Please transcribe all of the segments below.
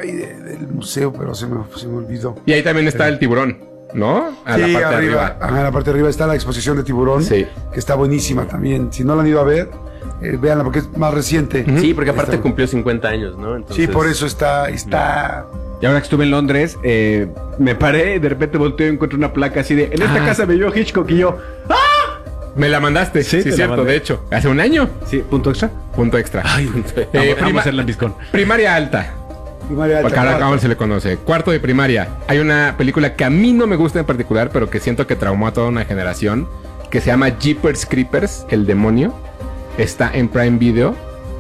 ahí del museo, pero se me olvidó. Y ahí también está el tiburón, ¿no? A sí, la parte de arriba. A la parte de arriba está la exposición de tiburón, sí, que está buenísima también. Si no la han ido a ver, véanla porque es más reciente. Sí, porque aparte cumplió 50 años, ¿no? Entonces... Sí, por eso está... Y ahora que estuve en Londres, me paré, de repente volteo y encuentro una placa así de, en esta casa me vio Hitchcock y yo, ¡ah! Me la mandaste, sí, cierto, de hecho. Hace un año. Sí, punto extra. Punto extra. Ay, vamos a hacer la discón. Primaria alta. Primaria alta. Porque ahora se le conoce. Cuarto de primaria. Hay una película que a mí no me gusta en particular, pero que siento que traumó a toda una generación, que se llama Jeepers Creepers, el demonio. Está en Prime Video.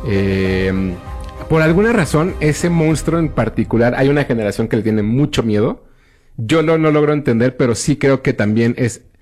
Por alguna razón, ese monstruo en particular, hay una generación que le tiene mucho miedo. Yo no logro entender, pero sí creo que también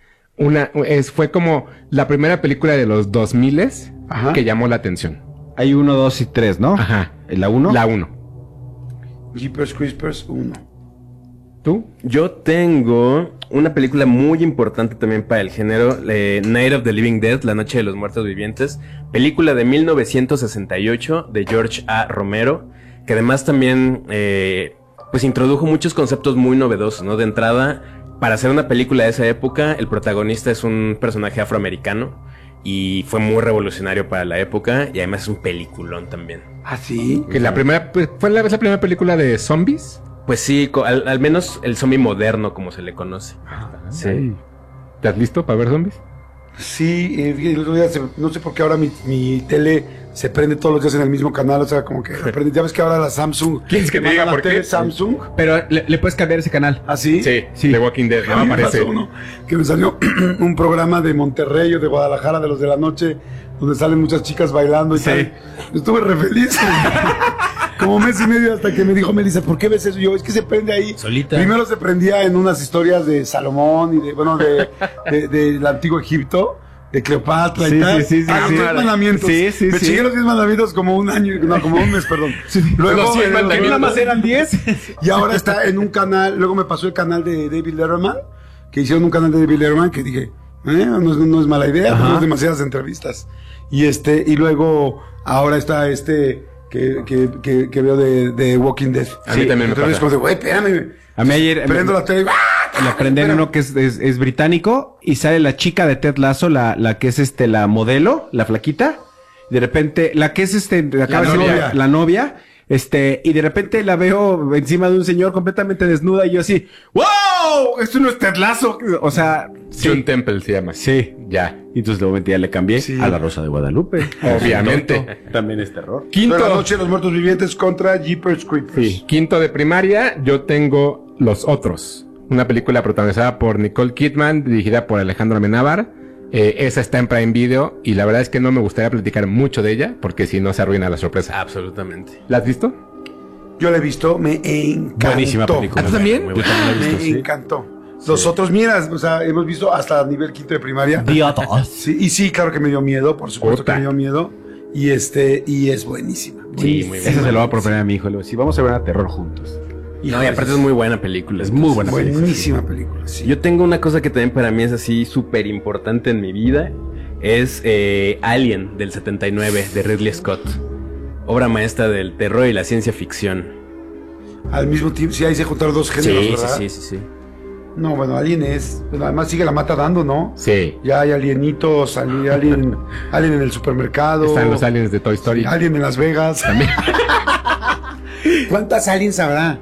fue como la primera película de los 2000 que llamó la atención. Hay 1, 2 y 3, ¿no? Ajá. ¿La 1? La 1. Jeepers Creepers 1. ¿Tú? Yo tengo una película muy importante también para el género, Night of the Living Dead, La Noche de los Muertos Vivientes, película de 1968 de George A. Romero, que además también pues introdujo muchos conceptos muy novedosos, ¿no? De entrada, para hacer una película de esa época, el protagonista es un personaje afroamericano y fue muy revolucionario para la época y además es un peliculón también. ¿Ah, sí? Que la primera, ¿fue la primera película de zombies? Pues sí, al menos el zombie moderno, como se le conoce. Sí. ¿Estás listo para ver zombies? Sí, el otro día no sé por qué ahora mi tele se prende todos los días en el mismo canal, o sea, como que prende. Ya ves que ahora la Samsung... ¿Quieres que te diga por qué? Samsung. Pero le puedes cambiar ese canal. ¿Ah, sí? Sí, The Walking Dead, no aparece. Que me salió un programa de Monterrey o de Guadalajara, de los de la noche, donde salen muchas chicas bailando y tal. Estuve re feliz. Como mes y medio hasta que me dijo Melissa, ¿por qué ves eso? Yo, es que se prende ahí. Solita. Primero se prendía en unas historias de Salomón y del antiguo Egipto, de Cleopatra y tal. Sí. 10 mandamientos. Sí. Me chingué los 10 mandamientos como un año, no, como un mes, perdón. Luego, Los 100 mandamientos. Nada más eran 10. Y ahora está en un canal, luego me pasó el canal de David Letterman, que hicieron un canal de David Letterman que dije, no es mala idea, no es demasiadas entrevistas. Y luego ahora está que veo de Walking Dead. A mí también me pasa. Entonces como de, güey, espérame. A mí ayer Prendo la tele. le prenden uno que es británico y sale la chica de Ted Lasso, la que es la modelo, la flaquita. De repente, la que es la novia. Y de repente la veo encima de un señor completamente desnuda y yo así, ¡wow! Esto no es Ted Lasso. O sea, John Temple se llama. Sí. Ya. Y entonces de momento ya le cambié a La Rosa de Guadalupe. Obviamente. También es terror. Quinto. La Noche de los Muertos Vivientes contra Jeepers Creepers. Sí. Quinto de primaria, yo tengo Los Otros. Una película protagonizada por Nicole Kidman, dirigida por Alejandro Amenábar. Esa está en Prime Video y la verdad es que no me gustaría platicar mucho de ella porque si no se arruina la sorpresa. Absolutamente. ¿La has visto? Yo la he visto, me encantó. Buenísima película. ¿Ah, tú también? Yo también la he visto, Me encantó. Los otros, mira, o sea, hemos visto hasta nivel quinto de primaria. The Others. Sí, y sí, claro que me dio miedo, por supuesto que me dio miedo. Y es buenísima. Sí, esa se lo va a proponer a mi hijo. Le voy a decir, vamos a ver a terror juntos. Y aparte es muy buena película. Es muy buena Buenísima película, sí. Yo tengo una cosa que también para mí es así súper importante en mi vida. Es Alien del 79 de Ridley Scott. Obra maestra del terror y la ciencia ficción. Al mismo tiempo, sí, ahí se juntaron dos géneros, ¿verdad? Sí. No, bueno, Alien bueno, además sigue la mata dando, ¿no? Sí. Ya hay alienitos, alien en el supermercado. Están los aliens de Toy Story. Alien en Las Vegas. También. ¿Cuántas aliens habrá?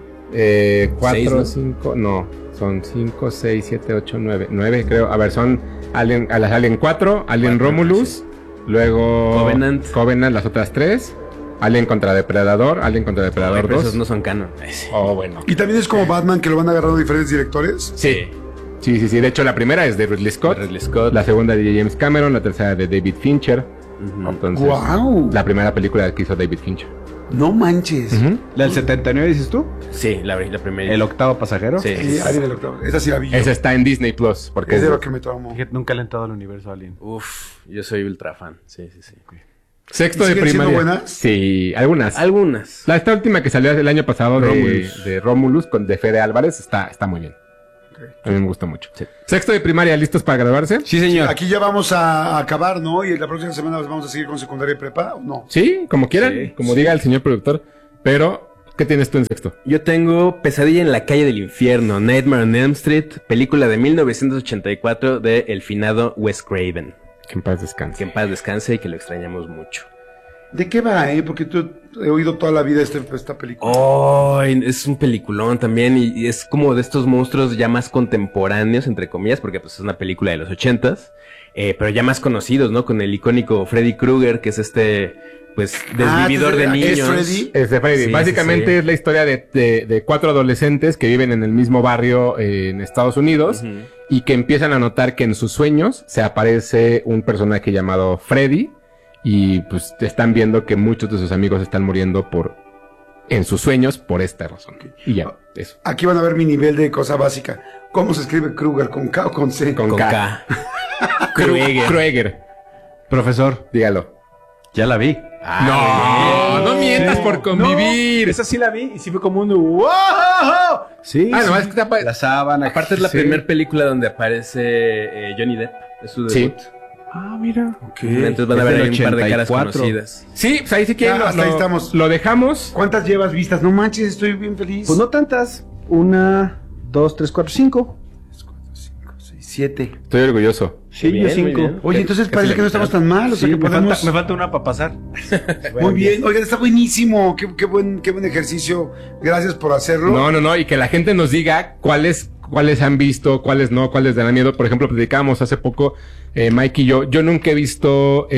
4, 5, no. Son 5, 6, 7, 8, 9. 9 creo. A ver, son Alien 4, Alien Romulus, luego Covenant, las otras 3. Alien contra Depredador 2. Esos no son canon. Oh, bueno. Y también es como Batman, que lo van agarrando diferentes directores. Sí. De hecho, la primera es de Ridley Scott. La segunda de James Cameron. La tercera de David Fincher. Entonces, ¡Wow! la primera película que hizo David Fincher. No manches. ¿La del 79 dices tú? Sí, la primera. ¿El octavo pasajero? Sí. Sí, Alien el octavo. Esa sí la vi. Esa está en Disney Plus. Porque Es de lo que me traumó. Fíjate, nunca le he entrado al universo Alien. Uf, yo soy ultra fan. Sí. Sexto ¿Y de siguen siendo primaria. buenas? Sí, algunas. Esta última que salió el año pasado de Romulus de Fede Álvarez está muy bien. A mí me gustó mucho. Sí. Sexto de primaria, ¿listos para graduarse? Sí, señor. Aquí ya vamos a acabar, ¿no? Y la próxima semana vamos a seguir con secundaria y prepa, ¿o no? Sí, como quieran, Sí, como diga el señor productor. Pero ¿Qué tienes tú en sexto? Yo tengo Pesadilla en la calle del infierno, Nightmare on Elm Street, película de 1984 de el finado Wes Craven. Que en paz descanse. Que en paz descanse y que lo extrañamos mucho. ¿De qué va, Porque tú he oído toda la vida esta película. Oh, es un peliculón también y es como de estos monstruos ya más contemporáneos, entre comillas, porque pues es una película de los 80s, pero ya más conocidos, ¿no? Con el icónico Freddy Krueger, que es pues desvividor de niños. ¿Es Freddy? Es de Freddy. Sí, Básicamente sí. es la historia de 4 adolescentes que viven en el mismo barrio en Estados Unidos y que empiezan a notar que en sus sueños se aparece un personaje llamado Freddy y pues están viendo que muchos de sus amigos están muriendo en sus sueños por esta razón. Y ya, eso. Aquí van a ver mi nivel de cosa básica. ¿Cómo se escribe Kruger? ¿Con K o con C? Con K. Krueger. Profesor, Dígalo. ya la vi. No mientas por convivir. No, esa sí la vi y sí fue como un ¡wow! Sí. Ah, no, es que la sábana. Aparte es la sí. primera película donde aparece Johnny Depp. Es su debut. Ah, mira. Entonces van a Es ver del ahí un par de caras 84. conocidas. Sí, pues ahí sí que Ya, hasta ahí estamos. lo dejamos. ¿Cuántas llevas vistas? No manches, estoy bien feliz. Pues no tantas. 1, 2, 3, 4, 5. 7. Estoy orgulloso. Sí, Bien, yo muy 5. bien. Oye, entonces parece que no estamos tan mal. O sea, Sí, que podemos... me falta una para pasar. Muy bien. Oigan, está buenísimo. Qué buen ejercicio. Gracias por hacerlo. No, y que la gente nos diga cuáles han visto, cuáles no, cuáles dan miedo. Por ejemplo, platicábamos hace poco, Mike y yo nunca he visto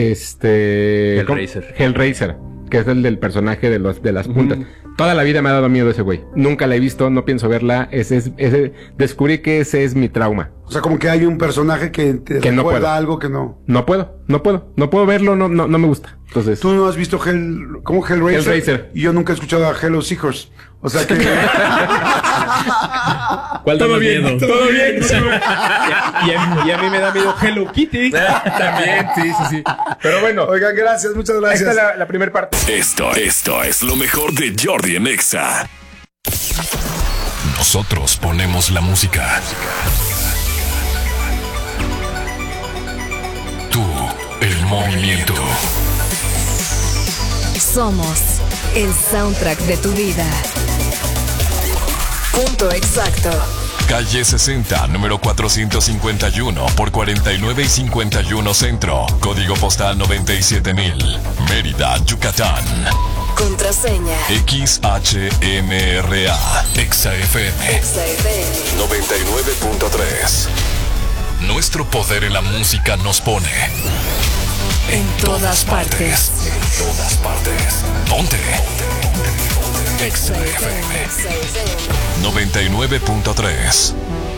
Hellraiser, que es el del personaje de las puntas. Toda la vida me ha dado miedo ese güey. Nunca la he visto, no pienso verla. Descubrí que ese es mi trauma. O sea, como que hay un personaje que te Que no recuerda puedo. algo que no. No puedo verlo, no me gusta. Entonces, Tú no has visto ¿cómo Hellraiser? Hellraiser. Y yo nunca he escuchado a Hello Seekers. O sea que... ¿Cuál da más miedo? todo bien. Y a mí me da miedo Hello Kitty. También, sí. Pero bueno, Oigan, gracias, muchas gracias. esta es la primera parte. Esto es lo mejor de Jordi en Exa. Nosotros ponemos la música. Tú, el movimiento. Somos el soundtrack de tu vida. Punto exacto. Calle 60, número 451 por 49 y 51 Centro. Código postal 97000. Mérida, Yucatán. Contraseña. XHMRA. Exa FM. XFM. 99.3. Nuestro poder en la música nos pone En todas partes. En todas partes. Ponte. Exa XFM. FM 99.3.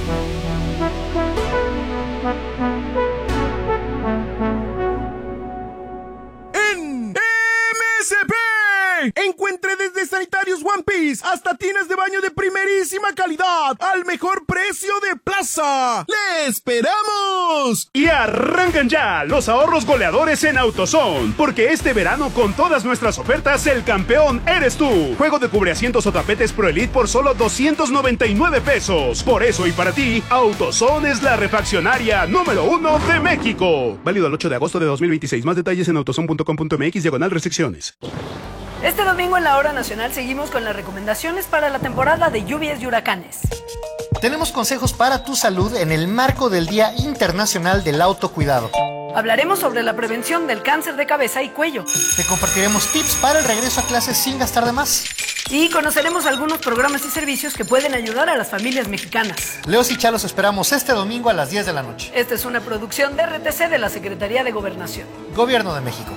En MSP. Encuentre desde sanitarios One Piece hasta tiendas de baño de primerísima calidad al mejor precio de plaza. ¡Le esperamos! Y arrancan ya los ahorros goleadores en AutoZone, porque este verano con todas nuestras ofertas el campeón eres tú. Juego de cubreasientos o tapetes Pro Elite por solo 299 pesos. Por eso y para ti, AutoZone es la refaccionaria número 1 de México. Válido al 8 de agosto de 2026. Más detalles en autozone.com.mx/restricciones. Este domingo en la Hora Nacional seguimos con las recomendaciones para la temporada de lluvias y huracanes. Tenemos consejos para tu salud en el marco del Día Internacional del Autocuidado. Hablaremos sobre la prevención del cáncer de cabeza y cuello. Te compartiremos tips para el regreso a clases sin gastar de más. Y conoceremos algunos programas y servicios que pueden ayudar a las familias mexicanas. Leos y Chalos esperamos este domingo a las 10 de la noche. Esta es una producción de RTC de la Secretaría de Gobernación. Gobierno de México.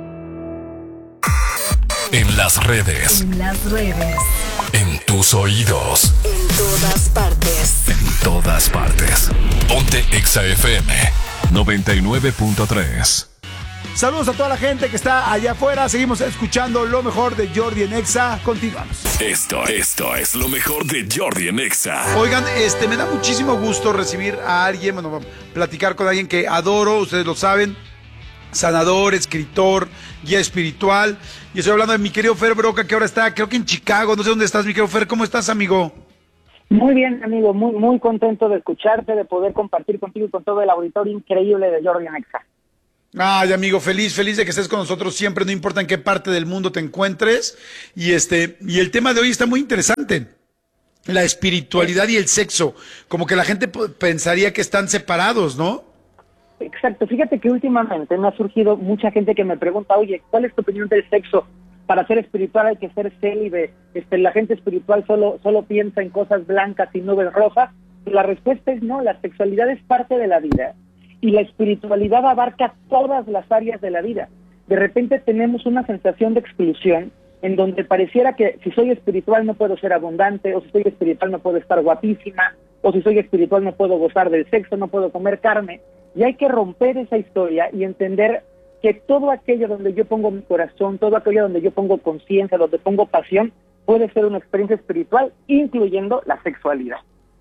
En las redes. En las redes. En tus oídos. En todas partes. En todas partes. Ponte Exa FM 99.3. Saludos a toda la gente que está allá afuera. Seguimos escuchando lo mejor de Jordi en Exa. Continuamos. Esto es lo mejor de Jordi en Exa. Oigan, me da muchísimo gusto recibir a alguien, platicar con alguien que adoro, ustedes lo saben. Sanador, escritor, guía espiritual. Y estoy hablando de mi querido Fer Broca, que ahora está, creo que en Chicago. No sé dónde estás, mi querido Fer. ¿Cómo estás, amigo? Muy bien, amigo. Muy contento de escucharte, de poder compartir contigo y con todo el auditorio increíble de Jordi en Exa. Ay, amigo, feliz de que estés con nosotros siempre, no importa en qué parte del mundo te encuentres. Y el tema de hoy está muy interesante. La espiritualidad y el sexo. Como que la gente pensaría que están separados, ¿no? Exacto. Fíjate que últimamente me ha surgido mucha gente que me pregunta, oye, ¿cuál es tu opinión del sexo? Para ser espiritual hay que ser célibe. La gente espiritual solo piensa en cosas blancas y nubes rojas. Y la respuesta es no, la sexualidad es parte de la vida. Y la espiritualidad abarca todas las áreas de la vida. De repente tenemos una sensación de exclusión en donde pareciera que si soy espiritual no puedo ser abundante, o si soy espiritual no puedo estar guapísima, o si soy espiritual no puedo gozar del sexo, no puedo comer carne. Y hay que romper esa historia y entender que todo aquello donde yo pongo mi corazón, todo aquello donde yo pongo conciencia, donde pongo pasión, puede ser una experiencia espiritual, incluyendo la sexualidad.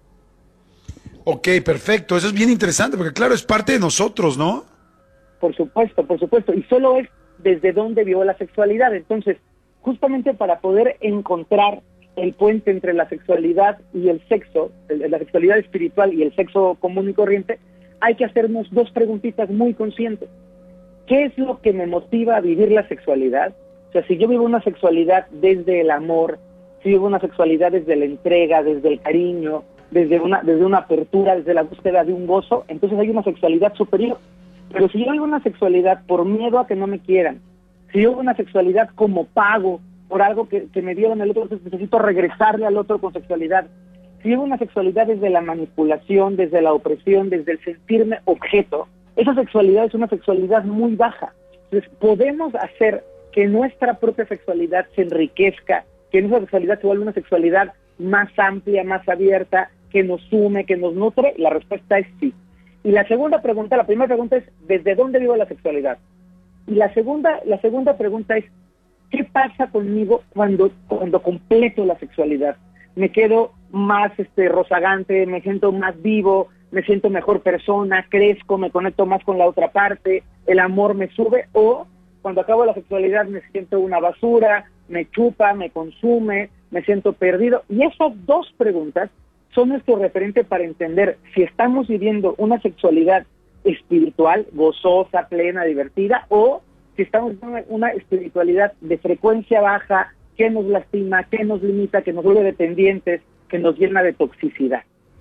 Ok, perfecto. Eso es bien interesante, porque claro, es parte de nosotros, ¿no? Por supuesto. Y solo es desde dónde vivo la sexualidad. Entonces, justamente para poder encontrar el puente entre la sexualidad y el sexo, la sexualidad espiritual y el sexo común y corriente, hay que hacernos dos preguntitas muy conscientes. ¿Qué es lo que me motiva a vivir la sexualidad? O sea, si yo vivo una sexualidad desde el amor, si vivo una sexualidad desde la entrega, desde el cariño, desde una apertura, desde la búsqueda de un gozo, entonces hay una sexualidad superior. Pero si yo vivo una sexualidad por miedo a que no me quieran, si yo vivo una sexualidad como pago por algo que me dieron el otro, entonces necesito regresarle al otro con sexualidad. Si vivo una sexualidad desde la manipulación, desde la opresión, desde el sentirme objeto, esa sexualidad es una sexualidad muy baja. Entonces podemos hacer que nuestra propia sexualidad se enriquezca, que nuestra sexualidad se vuelva una sexualidad más amplia, más abierta, que nos sume, que nos nutre. La respuesta es sí. Y la primera pregunta es, ¿desde dónde vivo la sexualidad? Y la segunda pregunta es, ¿qué pasa conmigo cuando completo la sexualidad? Me quedo más rozagante, me siento más vivo, me siento mejor persona, crezco, me conecto más con la otra parte, el amor me sube, o cuando acabo la sexualidad me siento una basura, me chupa, me consume, me siento perdido. Y esas dos preguntas son nuestro referente para entender si estamos viviendo una sexualidad espiritual, gozosa, plena, divertida, o si estamos viviendo una espiritualidad de frecuencia baja, que nos lastima, que nos limita, que nos vuelve dependientes, que nos llena de toxicidad.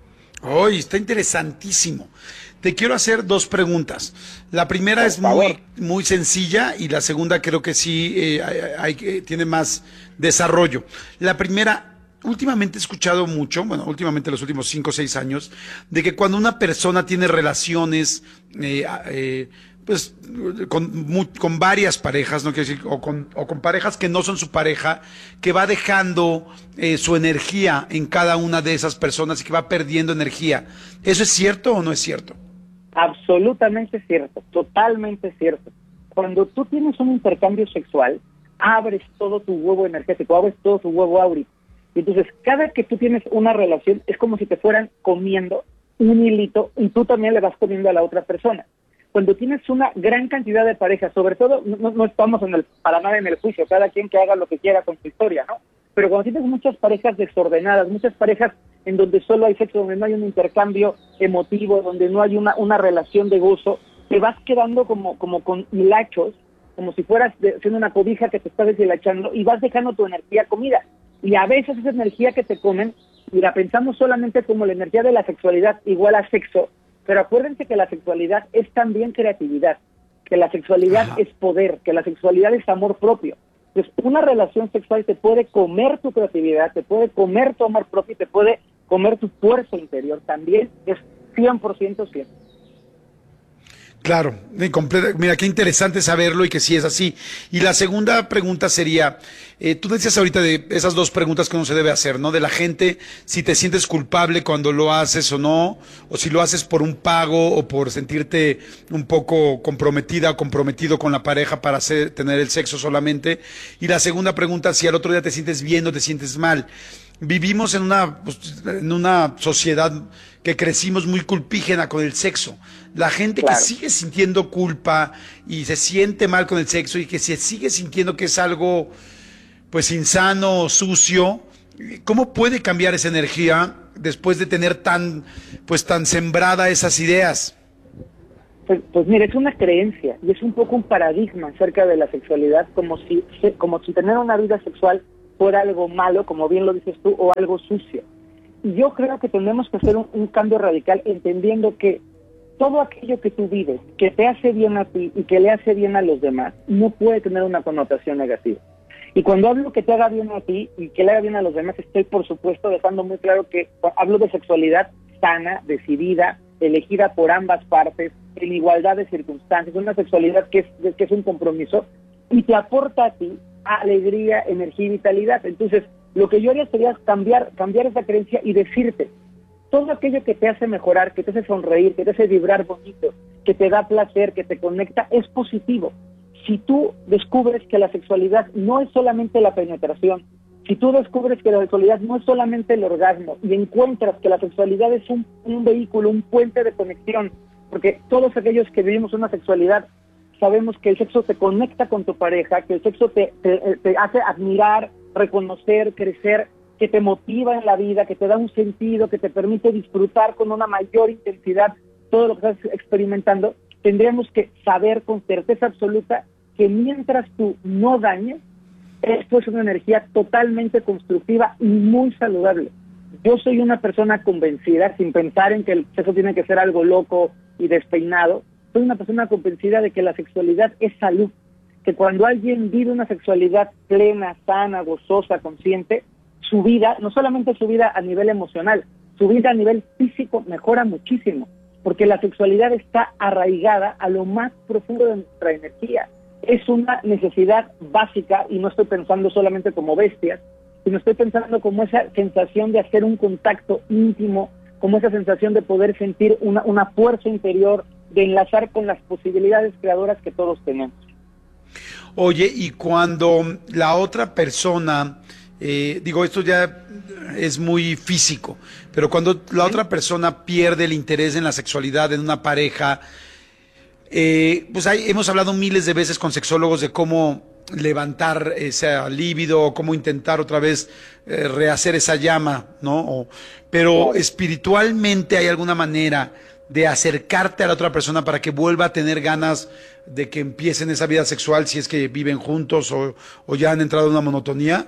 Hoy está interesantísimo. Te quiero hacer dos preguntas. La primera es muy sencilla y la segunda creo que sí tiene más desarrollo. La primera, últimamente he escuchado mucho, últimamente los últimos 5 o 6 años, de que cuando una persona tiene relaciones pues con varias parejas, no quiero decir, o con parejas que no son su pareja, que va dejando su energía en cada una de esas personas y que va perdiendo energía. ¿Eso es cierto o no es cierto? Absolutamente cierto, totalmente cierto. Cuando tú tienes un intercambio sexual, abres todo tu huevo energético, abres todo tu huevo áurico. Y entonces, cada que tú tienes una relación, es como si te fueran comiendo un hilito y tú también le vas comiendo a la otra persona. Cuando tienes una gran cantidad de parejas, sobre todo, no estamos para nada en el juicio, cada quien que haga lo que quiera con su historia, ¿no? Pero cuando tienes muchas parejas desordenadas, muchas parejas en donde solo hay sexo, donde no hay un intercambio emotivo, donde no hay una relación de gozo, te vas quedando como con hilachos, como si fueras siendo una cobija que te estás deshilachando y vas dejando tu energía comida. Y a veces esa energía que te comen, y la pensamos solamente como la energía de la sexualidad igual a sexo, pero acuérdense que la sexualidad es también creatividad, que la sexualidad es poder, que la sexualidad es amor propio. Entonces, una relación sexual te puede comer tu creatividad, te puede comer tu amor propio, te puede comer tu fuerza interior. También es 100% cierto. Claro, mira, qué interesante saberlo y que sí es así. Y la segunda pregunta sería, tú decías ahorita de esas dos preguntas que uno se debe hacer, ¿no? De la gente, si te sientes culpable cuando lo haces o no, o si lo haces por un pago o por sentirte un poco comprometida o comprometido con la pareja para tener el sexo solamente. Y la segunda pregunta, si al otro día te sientes bien o te sientes mal. Vivimos en una sociedad que crecimos muy culpígena con el sexo. La gente que sigue sintiendo culpa y se siente mal con el sexo y que se sigue sintiendo que es algo pues insano, sucio, ¿cómo puede cambiar esa energía después de tener tan sembrada esas ideas? Pues mira, es una creencia y es un poco un paradigma acerca de la sexualidad, como si tener una vida sexual fuera algo malo, como bien lo dices tú, o algo sucio. Y yo creo que tenemos que hacer un cambio radical, entendiendo que todo aquello que tú vives, que te hace bien a ti y que le hace bien a los demás, no puede tener una connotación negativa. Y cuando hablo que te haga bien a ti y que le haga bien a los demás, estoy por supuesto dejando muy claro que hablo de sexualidad sana, decidida, elegida por ambas partes, en igualdad de circunstancias, una sexualidad que es un compromiso y te aporta a ti alegría, energía y vitalidad. Entonces, lo que yo haría sería cambiar esa creencia y decirte, todo aquello que te hace mejorar, que te hace sonreír, que te hace vibrar bonito, que te da placer, que te conecta, es positivo. Si tú descubres que la sexualidad no es solamente la penetración, si tú descubres que la sexualidad no es solamente el orgasmo y encuentras que la sexualidad es un vehículo, un puente de conexión, porque todos aquellos que vivimos una sexualidad sabemos que el sexo te conecta con tu pareja, que el sexo te hace admirar, reconocer, crecer, que te motiva en la vida, que te da un sentido, que te permite disfrutar con una mayor intensidad todo lo que estás experimentando. Tendríamos que saber con certeza absoluta que mientras tú no dañes, esto es una energía totalmente constructiva y muy saludable. Yo soy una persona convencida, sin pensar en que el sexo tiene que ser algo loco y despeinado, soy una persona convencida de que la sexualidad es salud, que cuando alguien vive una sexualidad plena, sana, gozosa, consciente, su vida, no solamente su vida a nivel emocional, su vida a nivel físico mejora muchísimo, porque la sexualidad está arraigada a lo más profundo de nuestra energía. Es una necesidad básica, y no estoy pensando solamente como bestias, sino estoy pensando como esa sensación de hacer un contacto íntimo, como esa sensación de poder sentir una fuerza interior, de enlazar con las posibilidades creadoras que todos tenemos. Oye, y cuando la otra persona, esto ya es muy físico, pero cuando la otra persona pierde el interés en la sexualidad, en una pareja, hemos hablado miles de veces con sexólogos de cómo levantar ese líbido, cómo intentar otra vez rehacer esa llama, ¿no? Pero espiritualmente, ¿hay alguna manera de acercarte a la otra persona para que vuelva a tener ganas de que empiecen esa vida sexual, si es que viven juntos o ya han entrado en una monotonía?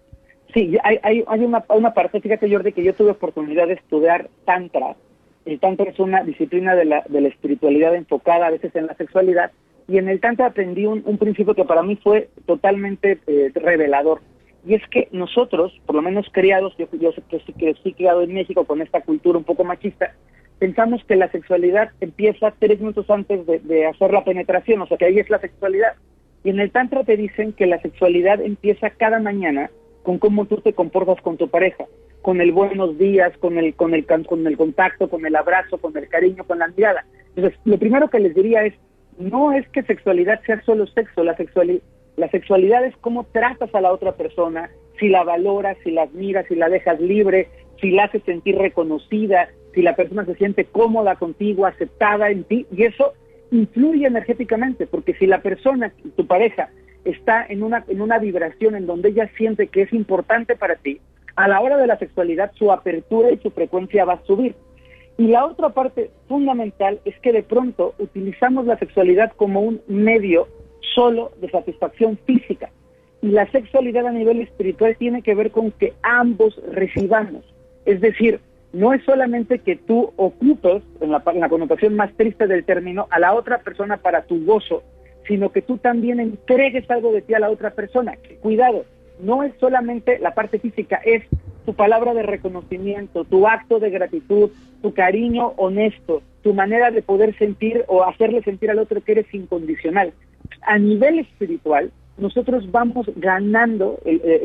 Sí, hay una parte, fíjate, Jordi, que yo tuve oportunidad de estudiar Tantra. El Tantra es una disciplina de la espiritualidad enfocada a veces en la sexualidad, y en el Tantra aprendí un principio que para mí fue totalmente revelador, y es que nosotros, por lo menos criados, yo sí criado en México con esta cultura un poco machista, pensamos que la sexualidad empieza 3 minutos antes de hacer la penetración, o sea que ahí es la sexualidad. Y en el Tantra te dicen que la sexualidad empieza cada mañana con cómo tú te comportas con tu pareja, con el buenos días, con el contacto, con el abrazo, con el cariño, con la mirada. Entonces, lo primero que les diría es, no es que sexualidad sea solo sexo, la sexualidad es cómo tratas a la otra persona, si la valoras, si la admiras, si la dejas libre, si la haces sentir reconocida, si la persona se siente cómoda contigo, aceptada en ti, y eso influye energéticamente, porque si la persona, tu pareja, está en una vibración en donde ella siente que es importante para ti, a la hora de la sexualidad su apertura y su frecuencia va a subir. Y la otra parte fundamental es que de pronto utilizamos la sexualidad como un medio solo de satisfacción física, y la sexualidad a nivel espiritual tiene que ver con que ambos recibamos, es decir, no es solamente que tú ocupes, en la connotación más triste del término, a la otra persona para tu gozo, sino que tú también entregues algo de ti a la otra persona. Cuidado, no es solamente la parte física, es tu palabra de reconocimiento, tu acto de gratitud, tu cariño honesto, tu manera de poder sentir o hacerle sentir al otro que eres incondicional. A nivel espiritual, nosotros vamos ganando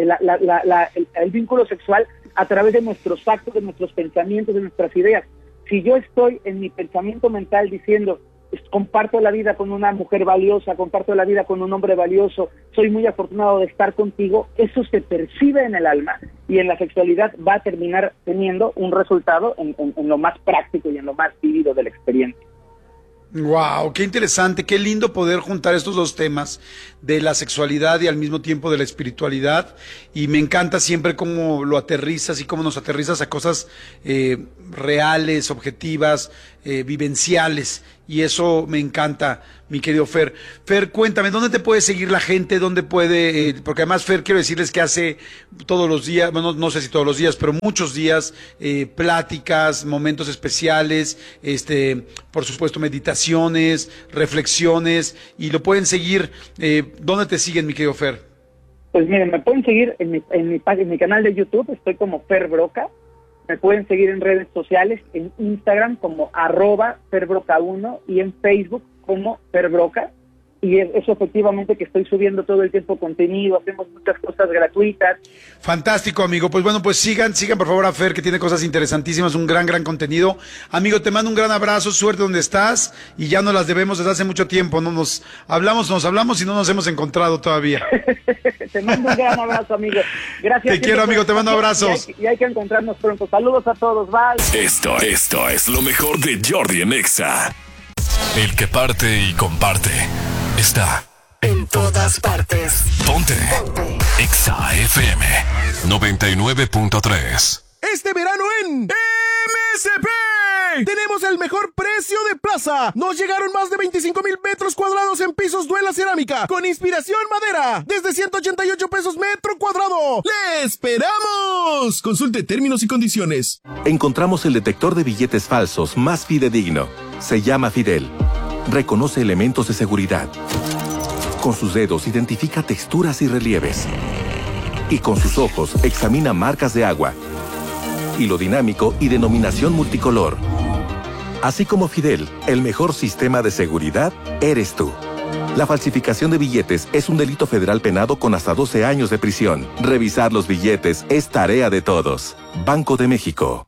el vínculo sexual a través de nuestros actos, de nuestros pensamientos, de nuestras ideas. Si yo estoy en mi pensamiento mental diciendo, comparto la vida con una mujer valiosa, comparto la vida con un hombre valioso, soy muy afortunado de estar contigo, eso se percibe en el alma y en la sexualidad va a terminar teniendo un resultado en lo más práctico y en lo más vivido de la experiencia. Wow, qué interesante, qué lindo poder juntar estos dos temas de la sexualidad y al mismo tiempo de la espiritualidad, y me encanta siempre cómo lo aterrizas y cómo nos aterrizas a cosas reales, objetivas, vivenciales, y eso me encanta, mi querido Fer. Fer, cuéntame, ¿dónde te puede seguir la gente? ¿Dónde puede...? Porque además, Fer, quiero decirles que hace todos los días, bueno, no sé si todos los días, pero muchos días, pláticas, momentos especiales, por supuesto, meditaciones, reflexiones, y lo pueden seguir. ¿Dónde te siguen, mi querido Fer? Pues miren, me pueden seguir en mi canal de YouTube, estoy como Fer Broca. Me pueden seguir en redes sociales, en Instagram como @FerBroca1 y en Facebook como Fer Broca. Y eso efectivamente que estoy subiendo todo el tiempo contenido, hacemos muchas cosas gratuitas. Fantástico, amigo. Pues bueno, pues sigan por favor a Fer, que tiene cosas interesantísimas, un gran contenido. Amigo, te mando un gran abrazo, suerte donde estás, y ya nos las debemos desde hace mucho tiempo. No nos hablamos y no nos hemos encontrado todavía. Te mando un gran abrazo, amigo. Gracias. Te quiero, amigo, te mando abrazos. Y hay que encontrarnos pronto. Saludos a todos, bye. Esto es lo mejor de Jordi en Exa. El que parte y comparte está en todas partes. Ponte. Exa FM 99.3. Este verano en MSP tenemos el mejor precio de plaza. Nos llegaron más de 25,000 metros cuadrados en pisos Duela Cerámica con inspiración madera desde 188 pesos metro cuadrado. ¡Le esperamos! Consulte términos y condiciones. Encontramos el detector de billetes falsos más fidedigno. Se llama Fidel. Reconoce elementos de seguridad. Con sus dedos identifica texturas y relieves. Y con sus ojos examina marcas de agua, hilo dinámico y denominación multicolor. Así como Fidel, el mejor sistema de seguridad eres tú. La falsificación de billetes es un delito federal penado con hasta 12 años de prisión. Revisar los billetes es tarea de todos. Banco de México.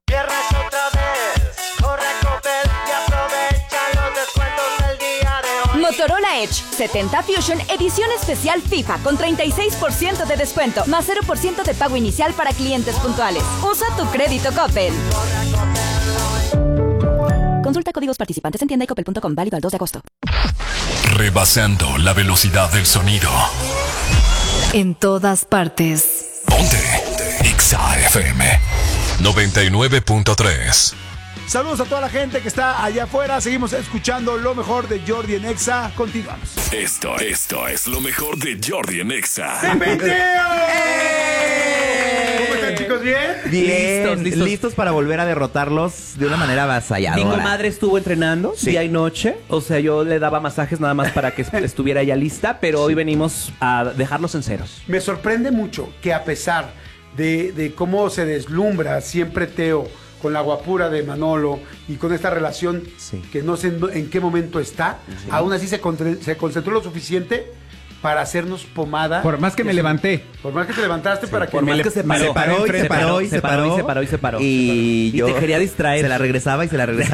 Motorola Edge 70 Fusion edición especial FIFA con 36% de descuento más 0% de pago inicial para clientes puntuales. Usa tu crédito Coppel. Consulta códigos participantes en tienda y coppel.com, válido al 2 de agosto. Rebasando la velocidad del sonido. En todas partes. Ponte. Exa FM 99.3. Saludos a toda la gente que está allá afuera. Seguimos escuchando lo mejor de Jordi en Exa. Continuamos. Esto es lo mejor de Jordi en Exa. ¿Cómo están, chicos? ¿Bien? Listos para volver a derrotarlos de una manera avasalladora. Mi comadre estuvo entrenando día y noche. O sea, yo le daba masajes nada más para que estuviera ya lista, pero hoy venimos a dejarlos en ceros. Me sorprende mucho que a pesar de cómo se deslumbra siempre Teo con la guapura de Manolo y con esta relación que no sé en qué momento está, aún así se concentró lo suficiente para hacernos pomada. Por más que me levanté. Por más que te levantaste para que... Por más que se paró. Y yo te quería distraer. Se la regresaba.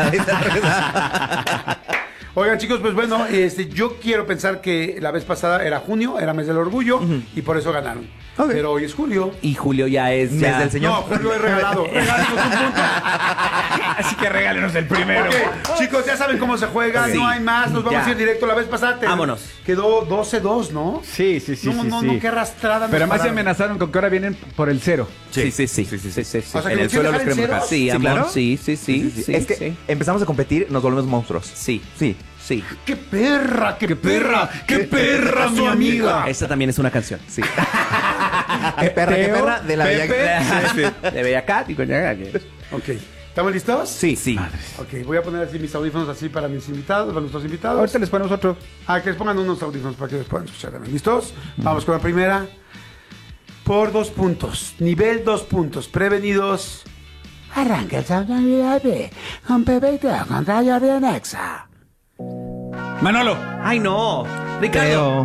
Oigan, chicos, pues bueno, yo quiero pensar que la vez pasada era junio, era mes del orgullo, y por eso ganaron. Okay. Pero hoy es julio. Y julio ya es mes del señor. No, julio es regalado. Regálenos un punto. Así que regálenos el primero. Okay. Chicos, ya saben cómo se juega, no hay más, nos vamos a ir directo. La vez pasada vámonos. Quedó 12-2, ¿no? Sí. No, qué arrastrada. Pero además se amenazaron con que ahora vienen por el 0. Sí. O sea, en el suelo los queremos dejar. Sí, amor. ¿Claro? Sí. Es que empezamos a competir, nos volvemos monstruos. Sí. ¡Qué perra, mi amiga! Esta también es una canción. Sí. ¡Qué perra! De la De Bellacat y Coñaga. Ok. ¿Estamos listos? Sí. Madres. Ok, voy a poner así mis audífonos así para mis invitados, para nuestros invitados. Ahorita les ponemos otro. Que les pongan unos audífonos para que les puedan escuchar también. ¿Listos? Vamos con la primera. Por 2 puntos. Nivel 2 puntos. Prevenidos. Arranca esa Navidad con Pepe y Teo contra Jordi en Exa. Manolo. ¡Ay, no! Ricardo.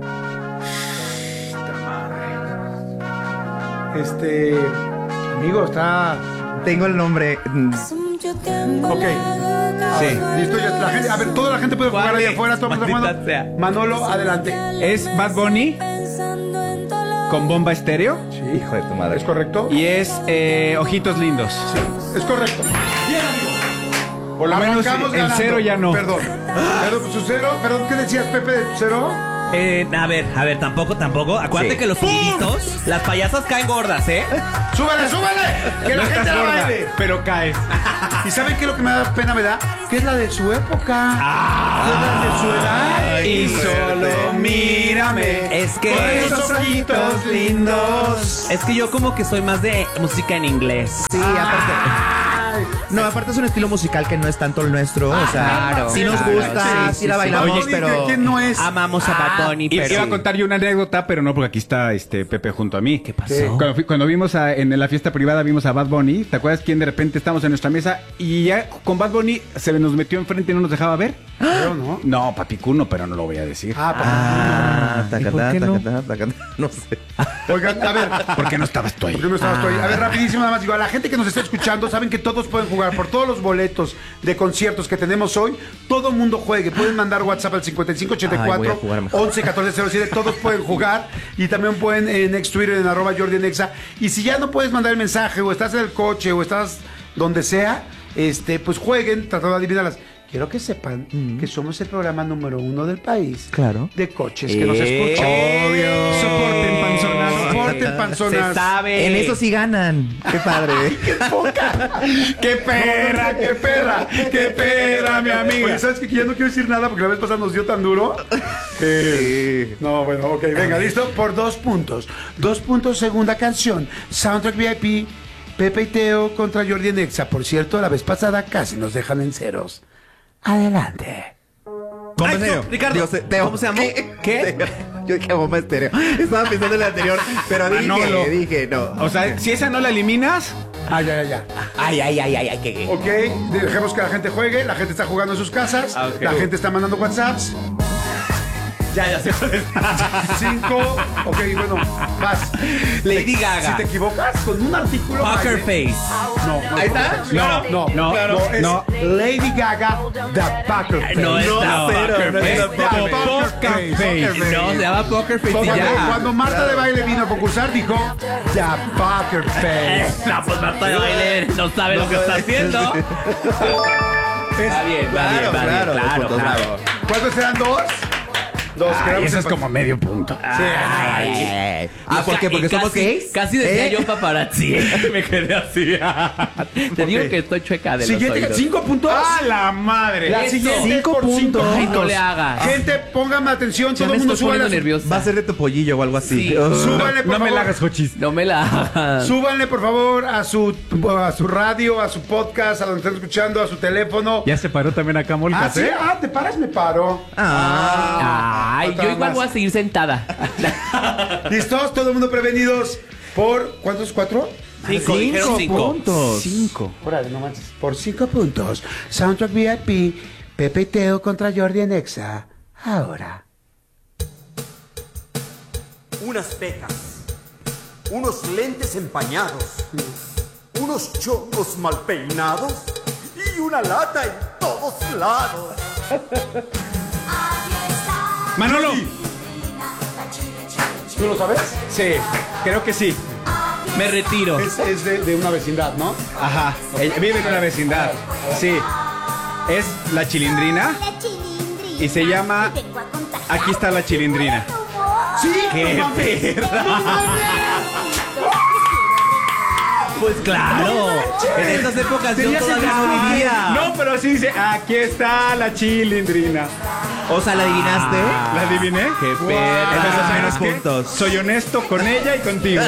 Amigo, está... Tengo el nombre. Ok. Sí. Listo, ya la gente, a ver, toda la gente puede jugar ahí afuera. Manolo, adelante. Es Bad Bunny con Bomba Estéreo. Sí. Hijo de tu madre. ¿Es correcto? Y es Ojitos Lindos. Sí, es correcto. Bien, amigo. Por lo menos el 0 ya no. Perdón, pues su 0. Perdón, ¿qué decías, Pepe, de tu 0? A ver, tampoco. Acuérdate que los punguitos, las payasas caen gordas, ¿eh? ¡Súbale! ¡Que la gente la baile! Pero caes. ¿Y saben qué es lo que me da pena me da? Que es la de su época. Que es la de su edad. Y solo mírame. Es que... Con esos ojitos lindos. Es que yo como que soy más de música en inglés. Sí, aparte. No, aparte es un estilo musical que no es tanto el nuestro. O sea, sí nos gusta, sí la bailamos, Oye, pero... ¿quién no es? Amamos a Bad Bunny, pero... Iba a contar yo una anécdota, pero no, porque aquí está Pepe junto a mí. ¿Qué pasó? Cuando vimos en la fiesta privada vimos a Bad Bunny, ¿te acuerdas quién de repente estamos en nuestra mesa y ya con Bad Bunny se nos metió enfrente y no nos dejaba ver? Yo no. No, Papicuno, pero no lo voy a decir. Tacatá. No sé. Oigan, a ver. ¿Por qué no estabas tú ahí? ¿Por qué no estabas tú ahí? A ver, rapidísimo, nada más digo, a la gente que nos está escuchando, saben que todos pueden jugar por todos los boletos de conciertos que tenemos hoy. Todo mundo juegue. Pueden mandar WhatsApp al 5584 11 14 07. Todos pueden jugar. Y también pueden en ex Twitter en @JordiAnexa. Y si ya no puedes mandar el mensaje, o estás en el coche, o estás donde sea, pues jueguen tratando de adivinarlas. Quiero que sepan que somos el programa número 1 del país. Claro. De coches que nos escuchan. Obvio. Soporten panzonas. Soporten panzonas. Se sabe. En eso sí ganan. Qué padre. ¡Qué poca! ¡Qué perra! ¡Qué perra! ¡Qué perra, mi amiga! Oye, ¿sabes qué? Que ya no quiero decir nada porque la vez pasada nos dio tan duro. No, bueno, ok, venga, listo. Por 2 puntos. 2 puntos, segunda canción. Soundtrack VIP. Pepe y Teo contra Jordi en Exa. Por cierto, la vez pasada casi nos dejan en ceros. Adelante. Bomba estéreo. Ricardo, Digo, Teo. ¿cómo se llama? ¿Qué? Yo dije bomba estéreo. Estaba pensando en el anterior, pero dije, no. O sea, si esa no la eliminas... Ya. Ay, qué. Ok, dejemos que la gente juegue. La gente está jugando en sus casas. Okay. La gente está mandando WhatsApps. Ya sé. 5. Ok, bueno, vas. Lady Gaga. Si te equivocas con un artículo. Poker Face. No. ¿Ahí está? No. Es Lady Gaga, The Poker Face. No es Poker Face. No, se llama Poker Face y ya. Cuando Marta de Baile vino a concursar, dijo The Poker Face. No, pues Marta de Baile no sabe lo que está haciendo. Va bien. Claro. ¿Cuántos serán? 2. Eso es como medio punto. ¿Por qué? ¿Porque somos gays? Casi decía yo paparazzi. Me quedé así. Te digo que estoy chueca de los oídos. 5 puntos. ¡Ah, la madre! La siguiente 5 por 5 puntos. Ay, no le hagas. Gente, póngame atención. Todo el mundo súbale. Nerviosa. Va a ser de tu pollillo o algo así. Sí. Súbale, por No me favor. la hagas, Jochis. No me la hagas. Súbanle, por favor, a su radio, a su podcast, a donde estén escuchando, a su teléfono. Ya se paró también acá, Molcas, ¿Sí? ¿Te paras? Me paro. Ay, otra yo igual más. voy a seguir sentada. ¿Listos? Todo el mundo prevenidos por... ¿Cuántos? ¿4? 5 puntos. 5. Órale, no manches. Por 5 puntos. Soundtrack VIP, Pepe y Teo contra Jordi en Exa. Ahora. Unas pecas, unos lentes empañados, unos chongos mal peinados y una lata en todos lados. Manolo. ¿Tú lo sabes? Sí, creo que sí. Me retiro. Es de una vecindad, ¿no? Ajá. Ella vive en una vecindad. Sí. Es La Chilindrina. Y se llama Aquí está la Chilindrina. ¡Sí! ¡Qué perra! Pues claro. En estas épocas yo todavía no vivía. No, pero sí dice, aquí está la Chilindrina. O sea, ¿la adivinaste? ¿La adiviné? ¡Qué Entonces, perra! menos puntos. Soy honesto con ella y contigo.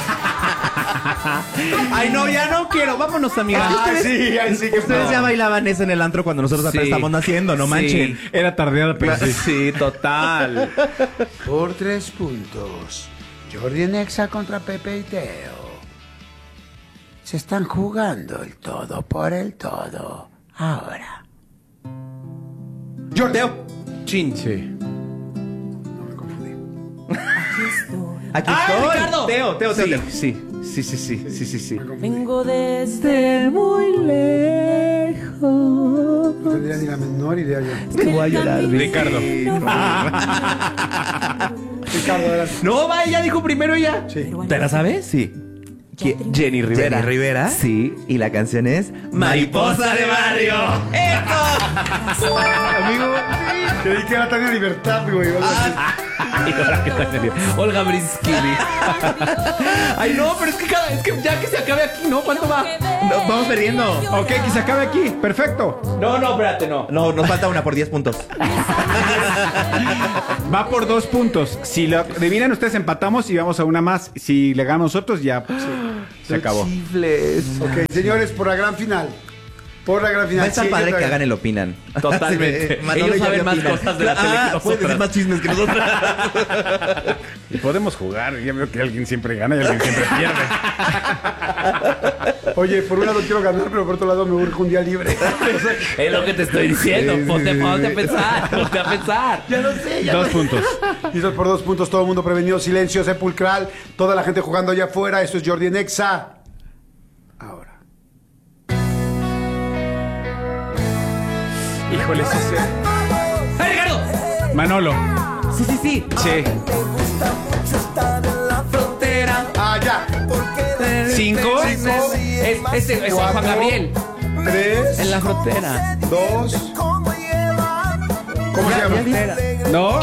Ay, no, ya no quiero. Vámonos, amiga. Ay, sí, que Ustedes ya bailaban eso en el antro cuando nosotros apenas estamos naciendo, no manchen. Era tardeada, pero sí. Sí, total. Por 3 puntos. Jordi en Exa contra Pepe y Teo. Se están jugando el todo por el todo. Ahora. Jordi. Chin. Sí. Aquí ¡Ay, estoy. Ricardo! Teo. Sí. Vengo desde muy lejos. No tendría ni la menor idea yo. Te voy a llorar, Ricardo. Ricardo, adelante. No, va, ella dijo primero ella. Sí. ¿Te la sabes? Sí. Jenny Rivera. Jenny Rivera. Sí, y la canción es Mariposa de Barrio. Amigo, creí que era Tania Libertad, güey. Olga Briskini. Ay, no, pero es que ya que se acabe aquí, ¿no? ¿Cuánto va? Nos vamos perdiendo. Ok, que se acabe aquí. Perfecto. No, espérate, no. No, nos falta una por 10 puntos. Va por 2 puntos. Si lo adivinan ustedes, empatamos y vamos a una más. Si le ganamos nosotros, ya pues, se acabó. Ok, señores, por la gran final. Por la gran final. Va a estar padre que hagan el opinan. Totalmente. Ellos saben más cosas de la tele que nosotros. Pueden decir más chismes que nosotros. Y podemos jugar. Ya veo que alguien siempre gana y alguien siempre pierde. Oye, por un lado quiero ganar, pero por otro lado me urge un día libre. Es lo que te estoy diciendo. Ponte a pensar. Ya lo sé. 2 puntos. Listos por 2 puntos. Todo el mundo prevenido. Silencio sepulcral. Toda la gente jugando allá afuera. Esto es Jordi en Exa. Híjole, sí sé. ¡Ay, Ricardo! Manolo. Sí. Sí. Frontera. Ah, ya. 5. Es Juan Gabriel. 3. En la frontera. 2. ¿Cómo se llama? No.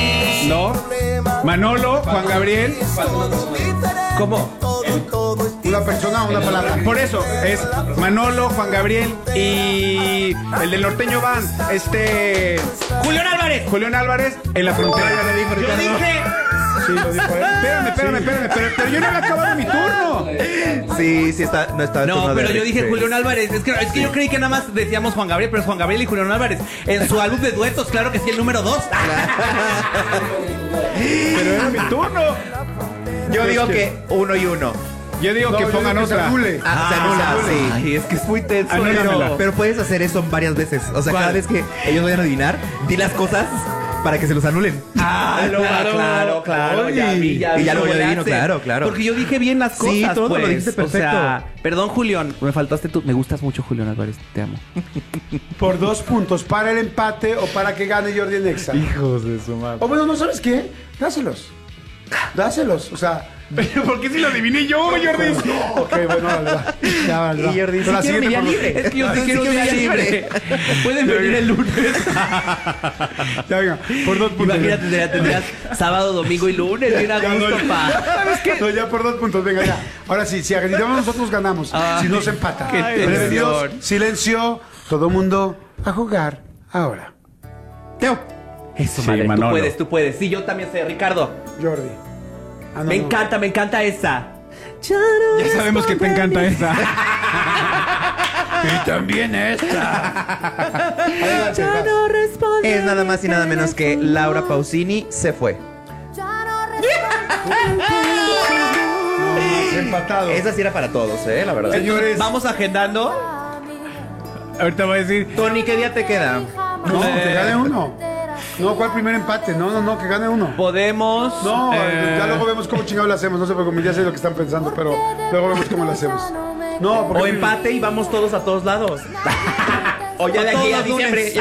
Manolo, Juan Gabriel. ¿Cómo? ¿Una persona o una palabra? Por eso, es Manolo, Juan Gabriel y el del Norteño Band, Julián Álvarez, en la frontera. Yo dije. Sí, lo dijo él. Espérame, pero yo no había acabado mi turno. Sí, no está. No, pero yo dije Julián Álvarez. Es que yo creí que nada más decíamos Juan Gabriel, pero es Juan Gabriel y Julián Álvarez. En su álbum de duetos, claro que sí, el número 2. Pero era mi turno. Yo digo que 1 y 1. Yo digo que pongan otra. Se anula, sí. Ay, es que es muy tenso. Pero puedes hacer eso varias veces. O sea, cada vez que ellos vayan a adivinar, di las cosas para que se los anulen. Claro. Y ya luego yo adivino, claro. Porque yo dije bien las cosas. Sí, todo pues. lo dijiste perfecto. O sea, perdón, Julián, me faltaste tú. Me gustas mucho, Julián Álvarez. Te amo. Por 2 puntos, para el empate o para que gane Jordi en Exa. Hijos de su madre. O bueno, ¿no sabes qué? Dáselos. O sea... ¿Por qué si lo adiviné yo, Jordi? Ok, bueno, va. Ya, va. Y Jordi, Pero la siguiente día por... libre. Es que yo te quiero un día libre. Pueden venir el lunes. Ya, venga, por 2 puntos. Imagínate, tendrías sábado, domingo y lunes. Bien a gusto, pa. ¿Sabes qué? No, ya por 2 puntos, venga, ya. Ahora sí, si agredimos nosotros ganamos. Si no se empata. Prevenidos, silencio, todo mundo a jugar ahora. Teo. Eso, Sí, madre, Manolo. tú puedes. Sí, yo también sé, Ricardo. Jordi. Ah, no, Me no. encanta esa. Ya sabemos que te encanta esa. Y también esta. Adelante, vas. Es nada más y nada menos que Laura Pausini se fue. Empatado. Esa sí era para todos, la verdad. Señores, Vamos agendando. Ahorita voy a decir. Tony, ¿qué día te queda? no, que gane uno. No, ¿cuál primer empate? No, que gane uno. Podemos. No, ya luego vemos cómo chingados lo hacemos. No sé, porque ya sé lo que están pensando, pero luego vemos cómo lo hacemos. No, porque O empate y vamos todos a todos lados. O ya de aquí a diciembre.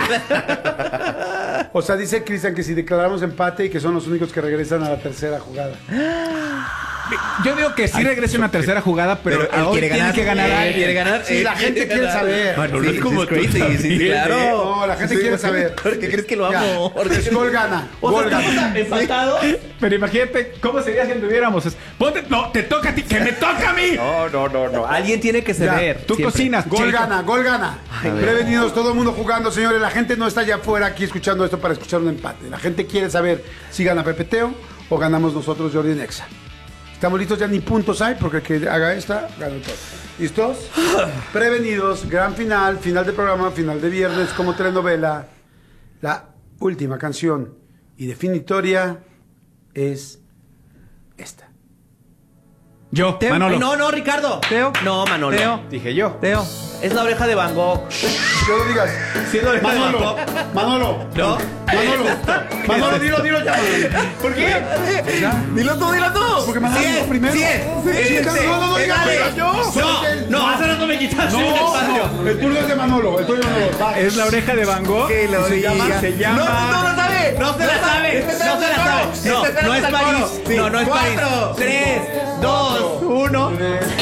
O sea, dice Cristian que si declaramos empate y que son los únicos que regresan a la tercera jugada. Yo digo que sí regrese una tercera jugada, pero él hoy quiere tiene ganar. que ganar alguien. Quiere ganar. Sí, la gente quiere saber. Bueno, no es como crazy, sí, claro. No, la gente quiere saber. ¿Por qué crees que lo amo? Porque gol gana. Gol gana. Empatados. Pero imagínate cómo sería si anduviéramos. Ponte, no, te toca a ti, que me toca a mí. No. Alguien tiene que ceder. Tú siempre. cocinas. Gol chico. gana. Prevenidos, todo el mundo jugando, señores. La gente no está allá afuera aquí escuchando esto para escuchar un empate. La gente quiere saber si gana Pepe Teo o ganamos nosotros, Jordi en Exa. Estamos listos, ya ni puntos hay, porque el que haga esta, gana todo. ¿Listos? Prevenidos, gran final de programa, final de viernes, como telenovela. La última canción y definitoria es esta. Yo, Manolo. No, Ricardo. Teo. No, Manolo. Teo. Dije yo. Teo. Es la oreja de Van Gogh. No lo digas. Sí, es la oreja de Van Manolo. Gogh. Manolo. No. Manolo, dilo ya. ¿Por qué? Dilo tú. Porque Manolo dijo primero. No, No, no, hace rato me quitaste un espacio. No, el turno es de Manolo. Es la oreja de Van Gogh. Que lo diga. Se llama. No lo sabe. No se la sabe. No es París. No es París. 3, 2, 1.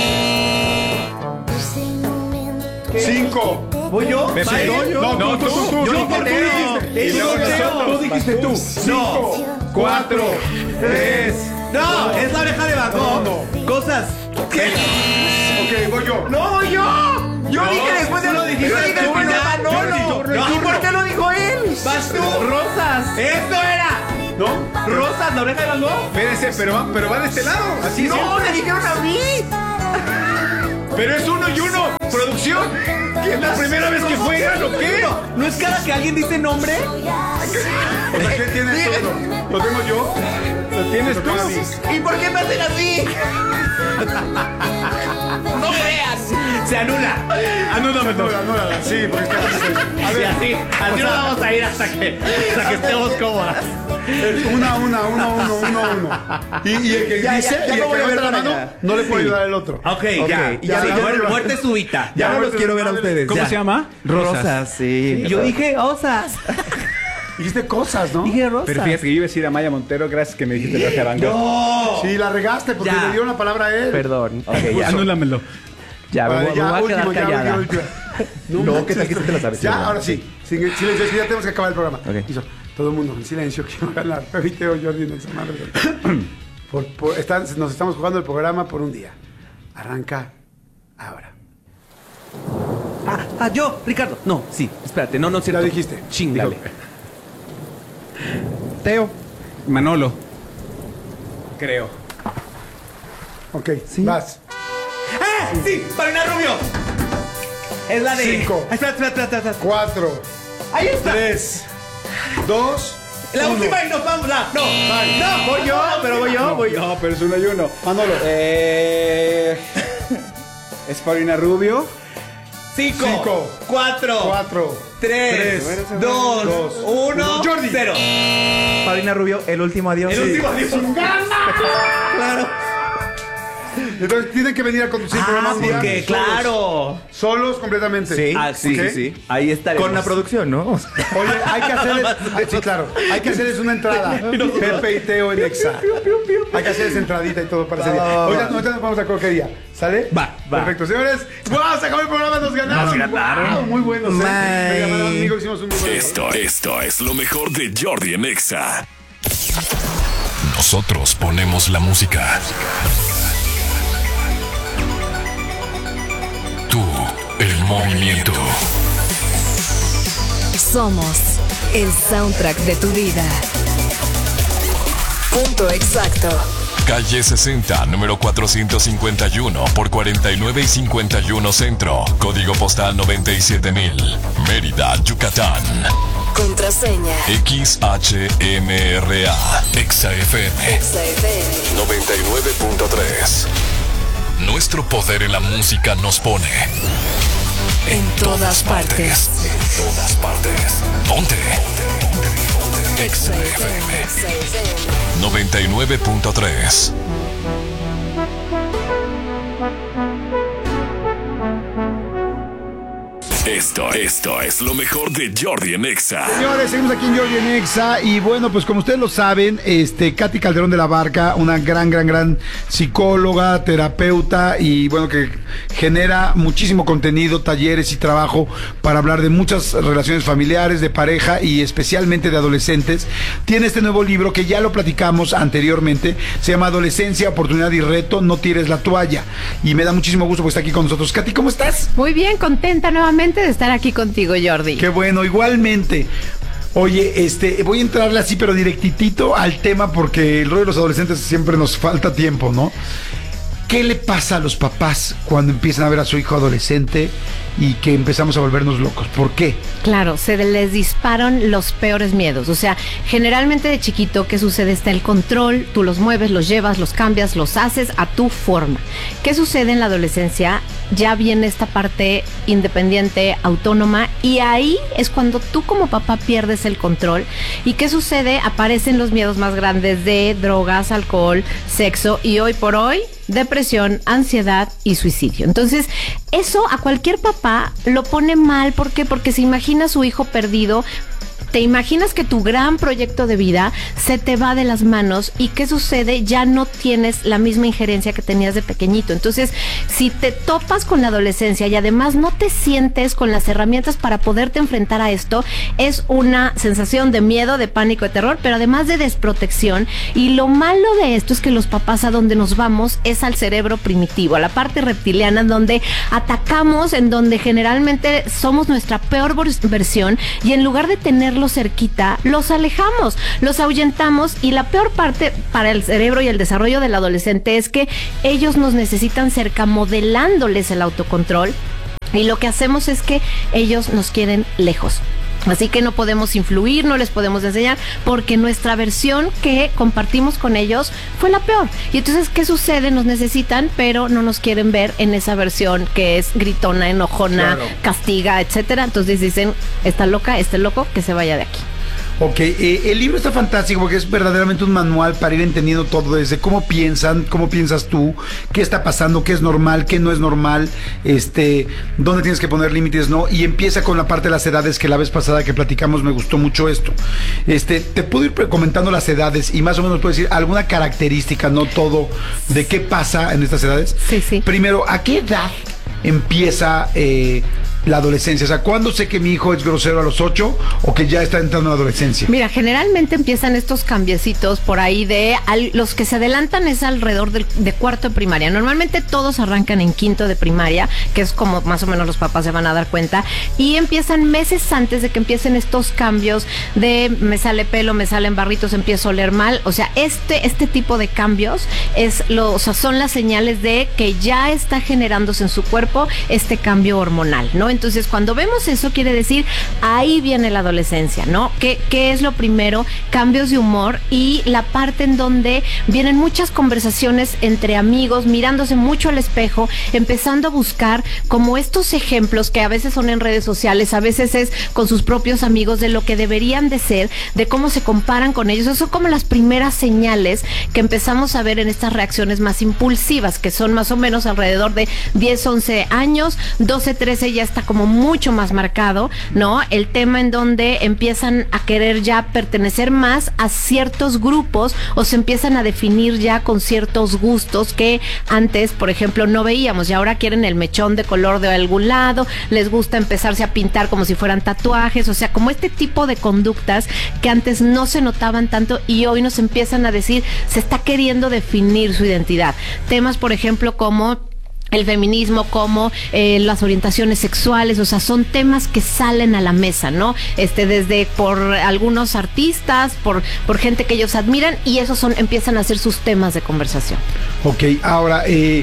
5. ¿Voy yo? No, tú. Tú dijiste tú. 5, 4, 3. No, es la oreja de Van Gogh. Cosas. Ok, voy yo. No, voy yo. Yo dije después de Manolo. ¿Y por qué lo dijo él? Vas tú. Rosas. Esto era. ¿No? Rosas, la oreja de Van Gogh. Espérense, pero va de este lado. Así es. No, me dijeron a mí. Pero es 1 y 1. Producción. ¿Qué es la primera vez que juegan o qué? ¿No es cada que alguien dice nombre? O sea, ¿qué tienes tú? ¿Lo tengo yo? ¿Lo tienes tú? ¿Y por qué me hacen así? ¡No veas! ¡Se anula! Anúlala. Sí, porque está... A ver, así no vamos a ir hasta que estemos cómodas. Uno. Y el que dice, y el que levanta la mano, no le puede ayudar al otro. Ok, ya. Muerte súbita. Ya no los quiero ver a ustedes. ¿Cómo se llama? Rosas, sí. Yo dije osas. Dijiste cosas, ¿no? Dije rosas. Pero fíjate que yo iba a decir a Maya Montero, gracias que me dijiste Rosa Van Gogh. ¡No! Sí, la regaste porque le dieron la palabra a él. Perdón. Ok, ya. Anúlamelo. Ya, me voy a quedar callada. No, ¿qué tal que te la sabes? Ya, ahora sí. Silencio, ya tenemos que acabar el programa. Hizo todo el mundo en silencio, quiero ganar. Eviteo, Jordi, en esa madre. Nos estamos jugando el programa por un día. Arranca ahora. Yo, Ricardo. No, sí, espérate, no, la dijiste. Chingale. Teo. Manolo. Creo. Ok, ¿sí? Vas. ¡Ah! Sí, Paulina Rubio. Es la de 5. Espera. 4. Ahí está. 3, 2. La última y nos vamos. No, voy yo. No, pero es 1 y 1. Manolo. Es Paulina Rubio. 5, 4, 3, 2, 1, Jordi. 0. Paulina Rubio, el último adiós. El último adiós. Claro. Entonces tienen que venir a conducir programas porque, claro. Solos completamente. Sí. Ahí estaremos. Con la producción, ¿no? Oye, hay que hacerles... Sí, claro. Hay que hacerles una entrada. Pepe y Teo en Exa. Hay que hacerles entradita y todo para ese día. Ahorita nos vamos a coquería. ¿Sale? Va. Perfecto. Señores, ¡wow! Se acabó el programa, nos ganaron. Wow, muy buenos, amigos, hicimos un muy buen Esto es lo mejor de Jordi en Exa. Nosotros ponemos la música. Tú, el movimiento. Somos el soundtrack de tu vida. Punto exacto. Calle 60, número 451 por 49 y 51 Centro. Código postal 97000. Mérida, Yucatán. Contraseña. XHMRA. ExaFM 99.3. Nuestro poder en la música nos pone en todas partes. En todas partes. Ponte. XFM 99.3. Esto es lo mejor de Jordi en Exa. Señores, seguimos aquí en Jordi en Exa. Y bueno, pues como ustedes lo saben, Katy Calderón de la Barca, una gran psicóloga, terapeuta, y bueno, que genera muchísimo contenido, talleres y trabajo para hablar de muchas relaciones familiares, de pareja y especialmente de adolescentes. Tiene este nuevo libro que ya lo platicamos anteriormente. Se llama Adolescencia, Oportunidad y Reto, no tires la toalla. Y me da muchísimo gusto porque está aquí con nosotros. Katy, ¿cómo estás? Muy bien, contenta nuevamente de estar aquí contigo, Jordi. Qué bueno, igualmente. Oye, voy a entrarle así, pero directitito al tema, porque el rollo de los adolescentes siempre nos falta tiempo, ¿no? ¿Qué le pasa a los papás cuando empiezan a ver a su hijo adolescente y que empezamos a volvernos locos? ¿Por qué? Claro, se les disparan los peores miedos. O sea, generalmente de chiquito, ¿qué sucede? Está el control, tú los mueves, los llevas, los cambias, los haces a tu forma. ¿Qué sucede en la adolescencia? Ya viene esta parte independiente, autónoma, y ahí es cuando tú como papá pierdes el control. ¿Y qué sucede? Aparecen los miedos más grandes de drogas, alcohol, sexo y hoy por hoy, depresión, ansiedad y suicidio. Entonces, Eso a cualquier papá lo pone mal. ¿Por qué? Porque se imagina a su hijo perdido. Te imaginas que tu gran proyecto de vida se te va de las manos y ¿qué sucede? Ya no tienes la misma injerencia que tenías de pequeñito. Entonces, si te topas con la adolescencia y además no te sientes con las herramientas para poderte enfrentar a esto, es una sensación de miedo, de pánico, de terror, pero además de desprotección. Y lo malo de esto es que los papás a donde nos vamos es al cerebro primitivo, a la parte reptiliana, en donde atacamos, en donde generalmente somos nuestra peor versión y en lugar de tenerlos cerquita, los alejamos, los ahuyentamos y la peor parte para el cerebro y el desarrollo del adolescente es que ellos nos necesitan cerca modelándoles el autocontrol y lo que hacemos es que ellos nos quieren lejos. Así que no podemos influir, no les podemos enseñar, porque nuestra versión que compartimos con ellos fue la peor. Y entonces, ¿qué sucede? Nos necesitan, pero no nos quieren ver en esa versión que es gritona, enojona, claro, castiga, etcétera. Entonces dicen, está loca, este loco, que se vaya de aquí. Ok, el libro está fantástico porque es verdaderamente un manual para ir entendiendo todo desde cómo piensas tú, qué está pasando, qué es normal, qué no es normal, dónde tienes que poner límites, ¿no? Y empieza con la parte de las edades que la vez pasada que platicamos me gustó mucho esto. Te puedo ir comentando las edades y más o menos puedes decir alguna característica, no todo, de qué pasa en estas edades. Sí, sí. Primero, ¿a qué edad empieza la adolescencia? O sea, ¿cuándo sé que mi hijo es grosero a los 8 o que ya está entrando en la adolescencia? Mira, generalmente empiezan estos cambiecitos por ahí los que se adelantan es alrededor de cuarto de primaria. Normalmente todos arrancan en quinto de primaria, que es como más o menos los papás se van a dar cuenta, y empiezan meses antes de que empiecen estos cambios de me sale pelo, me salen barritos, empiezo a oler mal. O sea, este tipo de cambios son las señales de que ya está generándose en su cuerpo este cambio hormonal, ¿no? Entonces, cuando vemos eso, quiere decir, ahí viene la adolescencia, ¿no? ¿Qué es lo primero? Cambios de humor y la parte en donde vienen muchas conversaciones entre amigos, mirándose mucho al espejo, empezando a buscar como estos ejemplos que a veces son en redes sociales, a veces es con sus propios amigos de lo que deberían de ser, de cómo se comparan con ellos. Eso son como las primeras señales que empezamos a ver en estas reacciones más impulsivas, que son más o menos alrededor de 10, 11 años, 12, 13 ya está como mucho más marcado, ¿no? El tema en donde empiezan a querer ya pertenecer más a ciertos grupos o se empiezan a definir ya con ciertos gustos que antes, por ejemplo, no veíamos y ahora quieren el mechón de color de algún lado, les gusta empezarse a pintar como si fueran tatuajes, o sea, como este tipo de conductas que antes no se notaban tanto y hoy nos empiezan a decir, se está queriendo definir su identidad. Temas, por ejemplo, como el feminismo, como las orientaciones sexuales, o sea, son temas que salen a la mesa, ¿no? Desde por algunos artistas, por gente que ellos admiran, y esos empiezan a ser sus temas de conversación. Ok, ahora,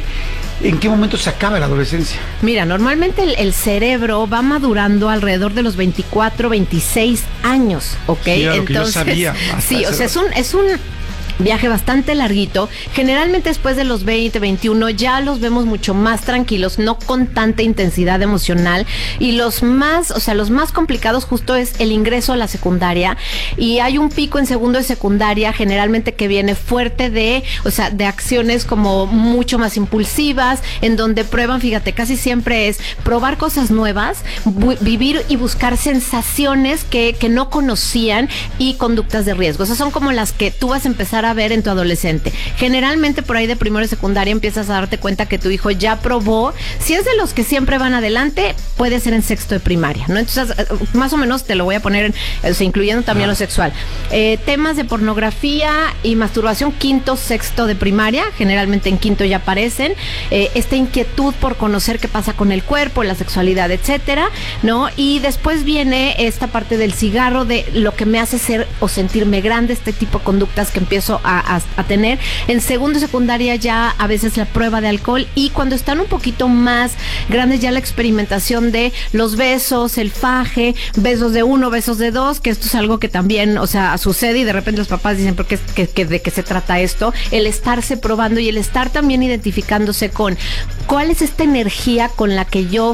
¿en qué momento se acaba la adolescencia? Mira, normalmente el cerebro va madurando alrededor de los 24, 26 años, ¿ok? Sí, era lo que yo sabía. Sí, o sea, es un viaje bastante larguito. Generalmente después de los 20, 21 ya los vemos mucho más tranquilos, no con tanta intensidad emocional, y los más complicados justo es el ingreso a la secundaria, y hay un pico en segundo de secundaria generalmente que viene fuerte de acciones como mucho más impulsivas, en donde prueban, fíjate, casi siempre es probar cosas nuevas, vivir y buscar sensaciones que no conocían y conductas de riesgo. Esas son como las que tú vas a empezar a ver en tu adolescente. Generalmente por ahí de primero y secundaria empiezas a darte cuenta que tu hijo ya probó. Si es de los que siempre van adelante, puede ser en sexto de primaria, ¿no? Entonces, más o menos te lo voy a poner, incluyendo también lo sexual. Temas de pornografía y masturbación, quinto, sexto de primaria, generalmente en quinto ya aparecen. Esta inquietud por conocer qué pasa con el cuerpo, la sexualidad, etcétera, ¿no? Y después viene esta parte del cigarro, de lo que me hace ser o sentirme grande, este tipo de conductas que empiezo a tener. En segundo y secundaria ya a veces la prueba de alcohol, y cuando están un poquito más grandes ya la experimentación de los besos, el faje, besos de 1, besos de 2, que esto es algo que también, o sea, sucede, y de repente los papás dicen, ¿por qué, de qué se trata esto? El estarse probando y el estar también identificándose con cuál es esta energía con la que yo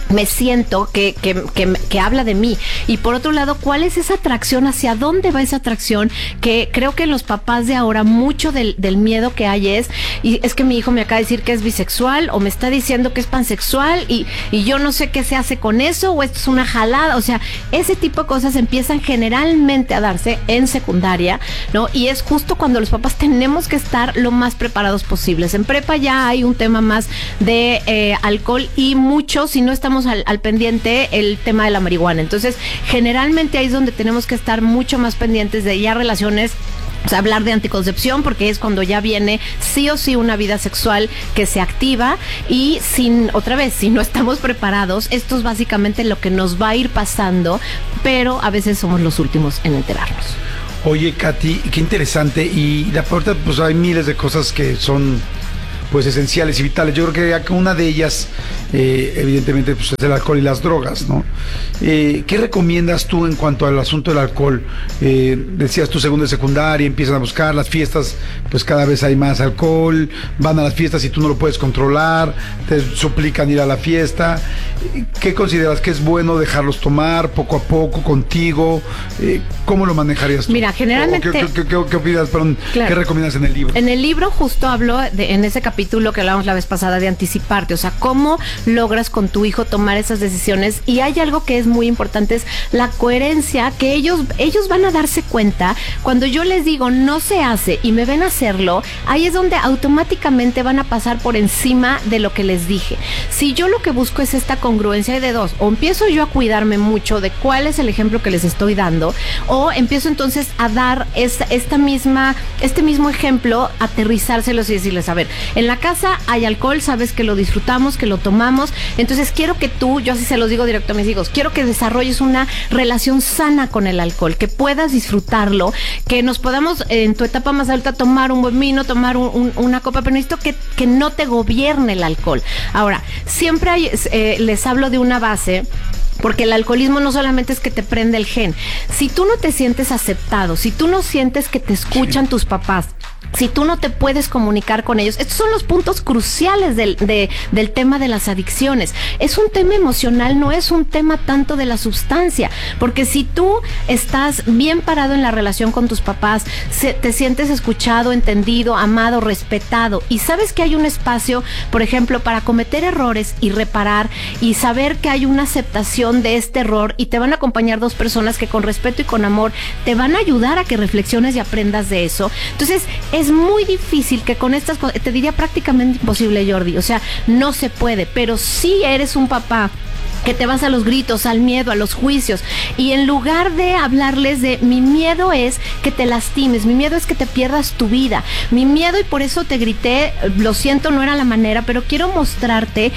me siento que habla de mí. Y por otro lado, ¿cuál es esa atracción? ¿Hacia dónde va esa atracción? Que creo que los papás de ahora, mucho del miedo que hay es que mi hijo me acaba de decir que es bisexual, o me está diciendo que es pansexual, y yo no sé qué se hace con eso, o esto es una jalada. O sea, ese tipo de cosas empiezan generalmente a darse en secundaria, ¿no? Y es justo cuando los papás tenemos que estar lo más preparados posibles. En prepa ya hay un tema más de alcohol, y mucho, si no estamos al pendiente, el tema de la marihuana. Entonces, generalmente ahí es donde tenemos que estar mucho más pendientes de ya relaciones. O sea, hablar de anticoncepción, porque es cuando ya viene sí o sí una vida sexual que se activa, y si no estamos preparados, esto es básicamente lo que nos va a ir pasando, pero a veces somos los últimos en enterarnos. Oye, Katy, qué interesante, y la puerta, pues hay miles de cosas que son pues esenciales y vitales. Yo creo que una de ellas, evidentemente, pues es el alcohol y las drogas, ¿no? ¿Qué recomiendas tú en cuanto al asunto del alcohol? Decías tú, segundo de secundaria, empiezan a buscar las fiestas, pues cada vez hay más alcohol, van a las fiestas y tú no lo puedes controlar, te suplican ir a la fiesta. ¿Qué consideras que es bueno dejarlos tomar poco a poco contigo? ¿Cómo lo manejarías tú? Mira, generalmente... ¿Qué opinas? Perdón, claro. ¿Qué recomiendas en el libro? En el libro justo hablo, en ese capítulo que hablábamos la vez pasada, de anticiparte. O sea, cómo logras con tu hijo tomar esas decisiones. Y hay algo que es muy importante, es la coherencia, que ellos van a darse cuenta cuando yo les digo no se hace y me ven hacerlo. Ahí es donde automáticamente van a pasar por encima de lo que les dije. Si yo lo que busco es esta congruencia de dos, o empiezo yo a cuidarme mucho de cuál es el ejemplo que les estoy dando, o empiezo entonces a dar este mismo ejemplo, aterrizárselos y decirles, a ver, en la casa hay alcohol, sabes que lo disfrutamos, que lo tomamos, entonces quiero que tú, yo así se los digo directo a mis hijos, quiero que desarrolles una relación sana con el alcohol, que puedas disfrutarlo, que nos podamos en tu etapa más alta tomar un buen vino, tomar una copa, pero necesito que no te gobierne el alcohol. Ahora, siempre les hablo de una base, porque el alcoholismo no solamente es que te prende el gen. Si tú no te sientes aceptado, si tú no sientes que te escuchan tus papás, si tú no te puedes comunicar con ellos, estos son los puntos cruciales del tema de las adicciones. Es un tema emocional, no es un tema tanto de la sustancia, porque si tú estás bien parado en la relación con tus papás, te sientes escuchado, entendido, amado, respetado, y sabes que hay un espacio, por ejemplo, para cometer errores y reparar, y saber que hay una aceptación de este error, y te van a acompañar dos personas que con respeto y con amor te van a ayudar a que reflexiones y aprendas de eso. Entonces, es muy difícil que con estas cosas, te diría prácticamente imposible, Jordi, o sea, no se puede, pero si eres un papá que te vas a los gritos, al miedo, a los juicios, y en lugar de hablarles de mi miedo es que te lastimes, mi miedo es que te pierdas tu vida, mi miedo, y por eso te grité, lo siento, no era la manera, pero quiero mostrarte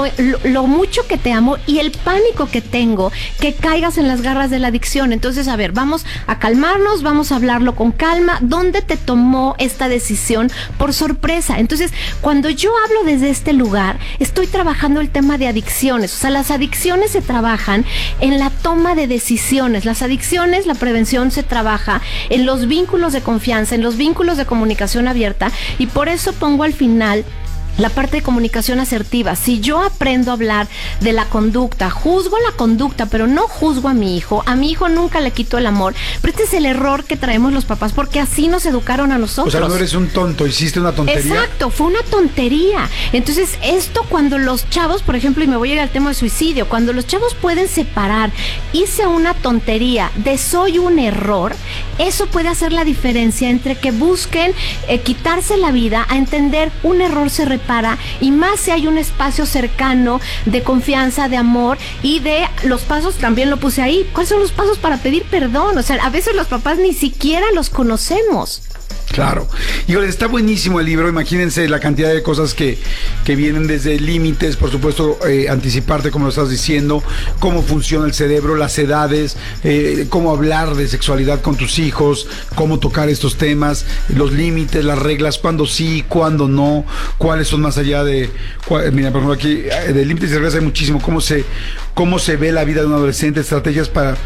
lo mucho que te amo y el pánico que tengo que caigas en las garras de la adicción. Entonces, a ver, vamos a calmarnos, vamos a hablarlo con calma. ¿Dónde te tomó esta decisión por sorpresa? Entonces, cuando yo hablo desde este lugar, estoy trabajando el tema de adicciones. O sea, las adicciones se trabajan en la toma de decisiones. Las adicciones, la prevención se trabaja en los vínculos de confianza, en los vínculos de comunicación abierta, y por eso pongo al final la parte de comunicación asertiva. Si yo aprendo a hablar de la conducta, juzgo la conducta, pero no juzgo a mi hijo nunca le quito el amor. Pero este es el error que traemos los papás, porque así nos educaron a nosotros. O sea, no eres un tonto, hiciste una tontería. Exacto, fue una tontería. Entonces, esto cuando los chavos, por ejemplo, y me voy a ir al tema de suicidio, cuando los chavos pueden separar, hice una tontería de soy un error, eso puede hacer la diferencia entre que busquen quitarse la vida, a entender un error se repite, y más si hay un espacio cercano de confianza, de amor, y de los pasos, también lo puse ahí. ¿Cuáles son los pasos para pedir perdón? O sea, a veces los papás ni siquiera los conocemos. Claro. Híjole, está buenísimo el libro. Imagínense la cantidad de cosas que vienen desde límites, por supuesto, anticiparte, como lo estás diciendo, cómo funciona el cerebro, las edades, cómo hablar de sexualidad con tus hijos, cómo tocar estos temas, los límites, las reglas, cuándo sí, cuándo no, cuáles son más allá de... Mira, por ejemplo, aquí de límites y reglas hay muchísimo. Cómo se ve la vida de un adolescente, estrategias para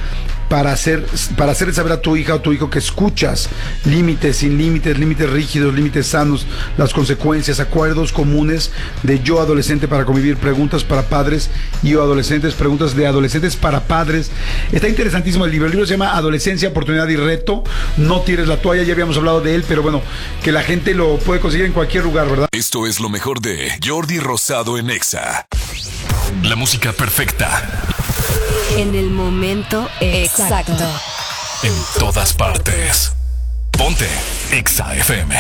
para hacerle saber a tu hija o tu hijo que escuchas límites, sin límites, límites rígidos, límites sanos, las consecuencias, acuerdos comunes de yo adolescente para convivir, preguntas para padres y yo adolescentes, preguntas de adolescentes para padres. Está interesantísimo el libro. El libro se llama Adolescencia, Oportunidad y Reto. No tires la toalla, ya habíamos hablado de él, pero bueno, que la gente lo puede conseguir en cualquier lugar, ¿verdad? Esto es lo mejor de Jordi Rosado en Exa. La música perfecta. En el momento exacto. En todas partes. Ponte Exa FM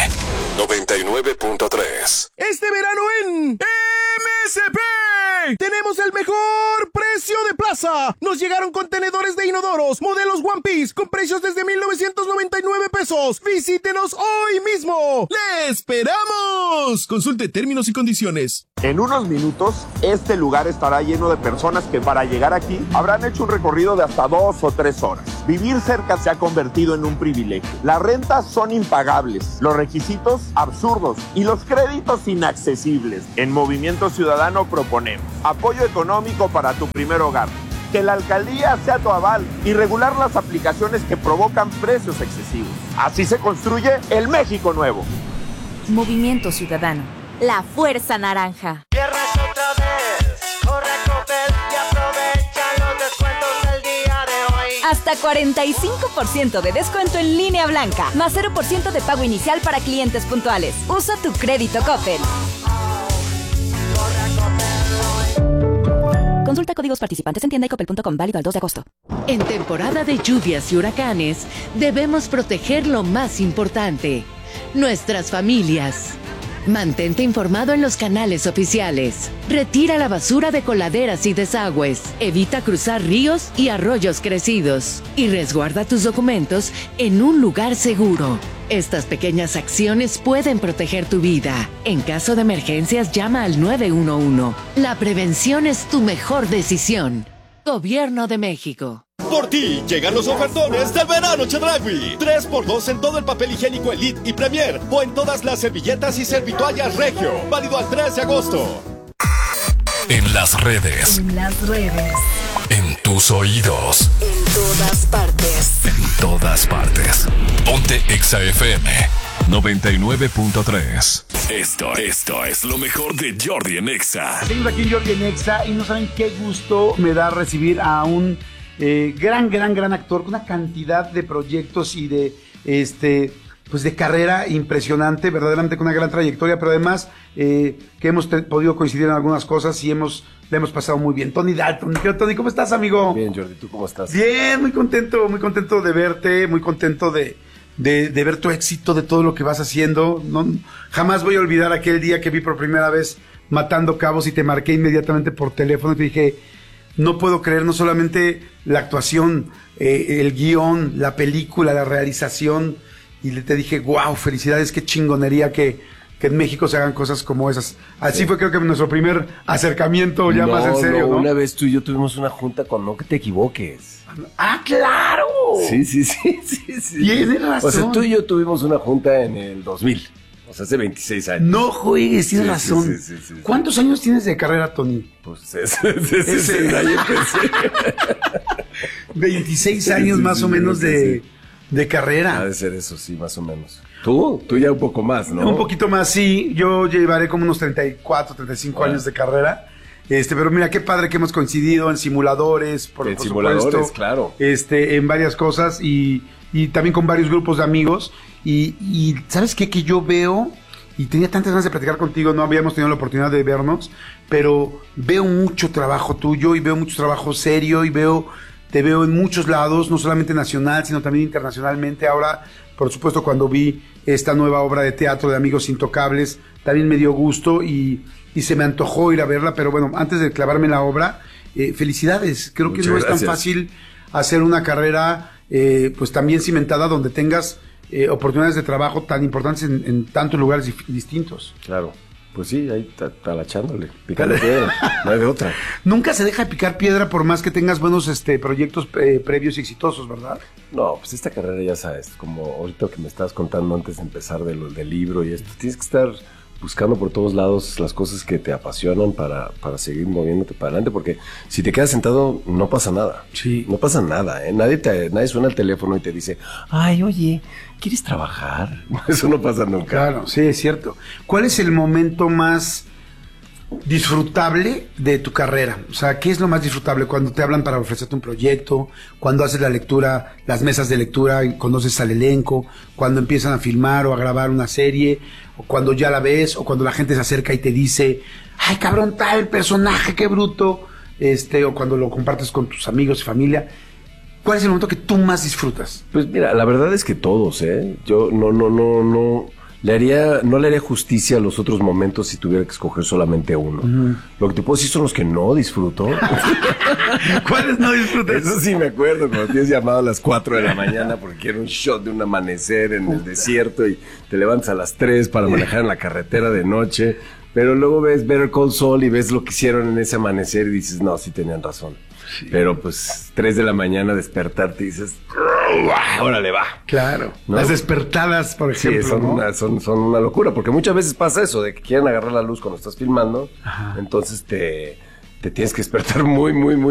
99.3. Este verano en MSP tenemos el mejor precio de plaza. Nos llegaron contenedores de inodoros, modelos One Piece, con precios desde 1,999 pesos. Visítenos hoy mismo. ¡Le esperamos! Consulte términos y condiciones. En unos minutos, este lugar estará lleno de personas que para llegar aquí habrán hecho un recorrido de hasta 2 o 3 horas. Vivir cerca se ha convertido en un privilegio. Las rentas son impagables, los requisitos absurdos y los créditos inaccesibles. En Movimiento Ciudadano proponemos apoyo económico para tu primer hogar, que la alcaldía sea tu aval y regular las aplicaciones que provocan precios excesivos. Así se construye el México nuevo. Movimiento Ciudadano. La fuerza naranja. Viernes otra vez, corre a Coppel y aprovecha los descuentos del día de hoy. Hasta 45% de descuento en línea blanca, más 0% de pago inicial para clientes puntuales. Usa tu crédito Coppel. Consulta códigos participantes en tienda y coppel.com, válido al 2 de agosto. En temporada de lluvias y huracanes, debemos proteger lo más importante, nuestras familias. Mantente informado en los canales oficiales. Retira la basura de coladeras y desagües. Evita cruzar ríos y arroyos crecidos. Y resguarda tus documentos en un lugar seguro. Estas pequeñas acciones pueden proteger tu vida. En caso de emergencias, llama al 911. La prevención es tu mejor decisión. Gobierno de México. Por ti, llegan los ofertones del verano Chedraui. 3x2 en todo el papel higiénico Elite y Premier, o en todas las servilletas y servitoallas Regio. Válido al 3 de agosto. En las redes. En las redes. En tus oídos. En todas partes. En todas partes. Ponte Exa FM 99.3. Esto es lo mejor de Jordi en Exa. Seguimos aquí en Jordi en Exa y no saben qué gusto me da recibir a un gran actor con una cantidad de proyectos y de pues de carrera impresionante, verdaderamente con una gran trayectoria, pero además que hemos podido coincidir en algunas cosas y le hemos pasado muy bien. Tony Dalton. Tony, ¿cómo estás, amigo? Bien, Jordi, ¿tú cómo estás? Bien, muy contento de verte, muy contento de ver tu éxito, de todo lo que vas haciendo. No, jamás voy a olvidar aquel día que vi por primera vez Matando Cabos y te marqué inmediatamente por teléfono y te dije, no puedo creer no solamente la actuación, el guión, la película, la realización, y te dije, wow, felicidades, qué chingonería que en México se hagan cosas como esas. Así fue creo que nuestro primer acercamiento ya más en serio, ¿no? Una vez tú y yo tuvimos una junta con No Que Te Equivoques. ¡Ah, claro! Sí. Tienes razón. O sea, tú y yo tuvimos una junta en el 2000. O sea, hace 26 años. No juegues, tienes razón. Sí. ¿Cuántos años tienes de carrera, Tony? Pues ese año empecé. 26 años más o menos de carrera. Ha de ser eso, sí, más o menos. Tú ya un poco más, ¿no? Un poquito más, sí. Yo llevaré como unos 34, 35 años de carrera. Pero mira, qué padre que hemos coincidido en simuladores, por supuesto, claro. En varias cosas y también con varios grupos de amigos. Y ¿sabes qué? Que yo veo, y tenía tantas ganas de platicar contigo, no habíamos tenido la oportunidad de vernos, pero veo mucho trabajo tuyo y veo mucho trabajo serio y te veo en muchos lados, no solamente nacional, sino también internacionalmente. Ahora, por supuesto, cuando vi esta nueva obra de teatro de Amigos Intocables, también me dio gusto y se me antojó ir a verla, pero bueno, antes de clavarme en la obra, felicidades. Creo que no es tan fácil hacer una carrera pues también cimentada donde tengas oportunidades de trabajo tan importantes en tantos lugares distintos. Claro. Pues sí, ahí talachándole, picando piedra, no hay de otra. Nunca se deja de picar piedra por más que tengas buenos proyectos previos y exitosos, ¿verdad? No, pues esta carrera ya sabes, como ahorita que me estabas contando antes de empezar del libro y esto, tienes que estar buscando por todos lados las cosas que te apasionan para seguir moviéndote para adelante, porque si te quedas sentado no pasa nada. Sí. No pasa nada, ¿eh? Nadie suena al teléfono y te dice, ay, oye, ¿quieres trabajar? Eso no pasa nunca. Claro, sí, es cierto. ¿Cuál es el momento más disfrutable de tu carrera? O sea, ¿qué es lo más disfrutable? Cuando te hablan para ofrecerte un proyecto, cuando haces la lectura, las mesas de lectura y conoces al elenco, cuando empiezan a filmar o a grabar una serie, o cuando ya la ves, o cuando la gente se acerca y te dice, ay, cabrón, tal personaje, qué bruto, o cuando lo compartes con tus amigos y familia. ¿Cuál es el momento que tú más disfrutas? Pues mira, la verdad es que todos, ¿eh? Yo no le haría justicia a los otros momentos si tuviera que escoger solamente uno. Lo que te puedo decir son los que no disfruto. ¿Cuáles no disfrutas? Eso sí me acuerdo, cuando tienes llamado a las 4 de la mañana porque quiero un shot de un amanecer en el desierto y te levantas a las 3 para manejar en la carretera de noche, pero luego ves Better Call Saul y ves lo que hicieron en ese amanecer y dices, no, sí tenían razón. Sí. Pero pues 3 de la mañana despertarte y dices, órale, va. Claro. ¿No? Las despertadas, por ejemplo. Sí, son una locura, porque muchas veces pasa eso, de que quieren agarrar la luz cuando estás filmando. Ajá. Entonces te tienes que despertar muy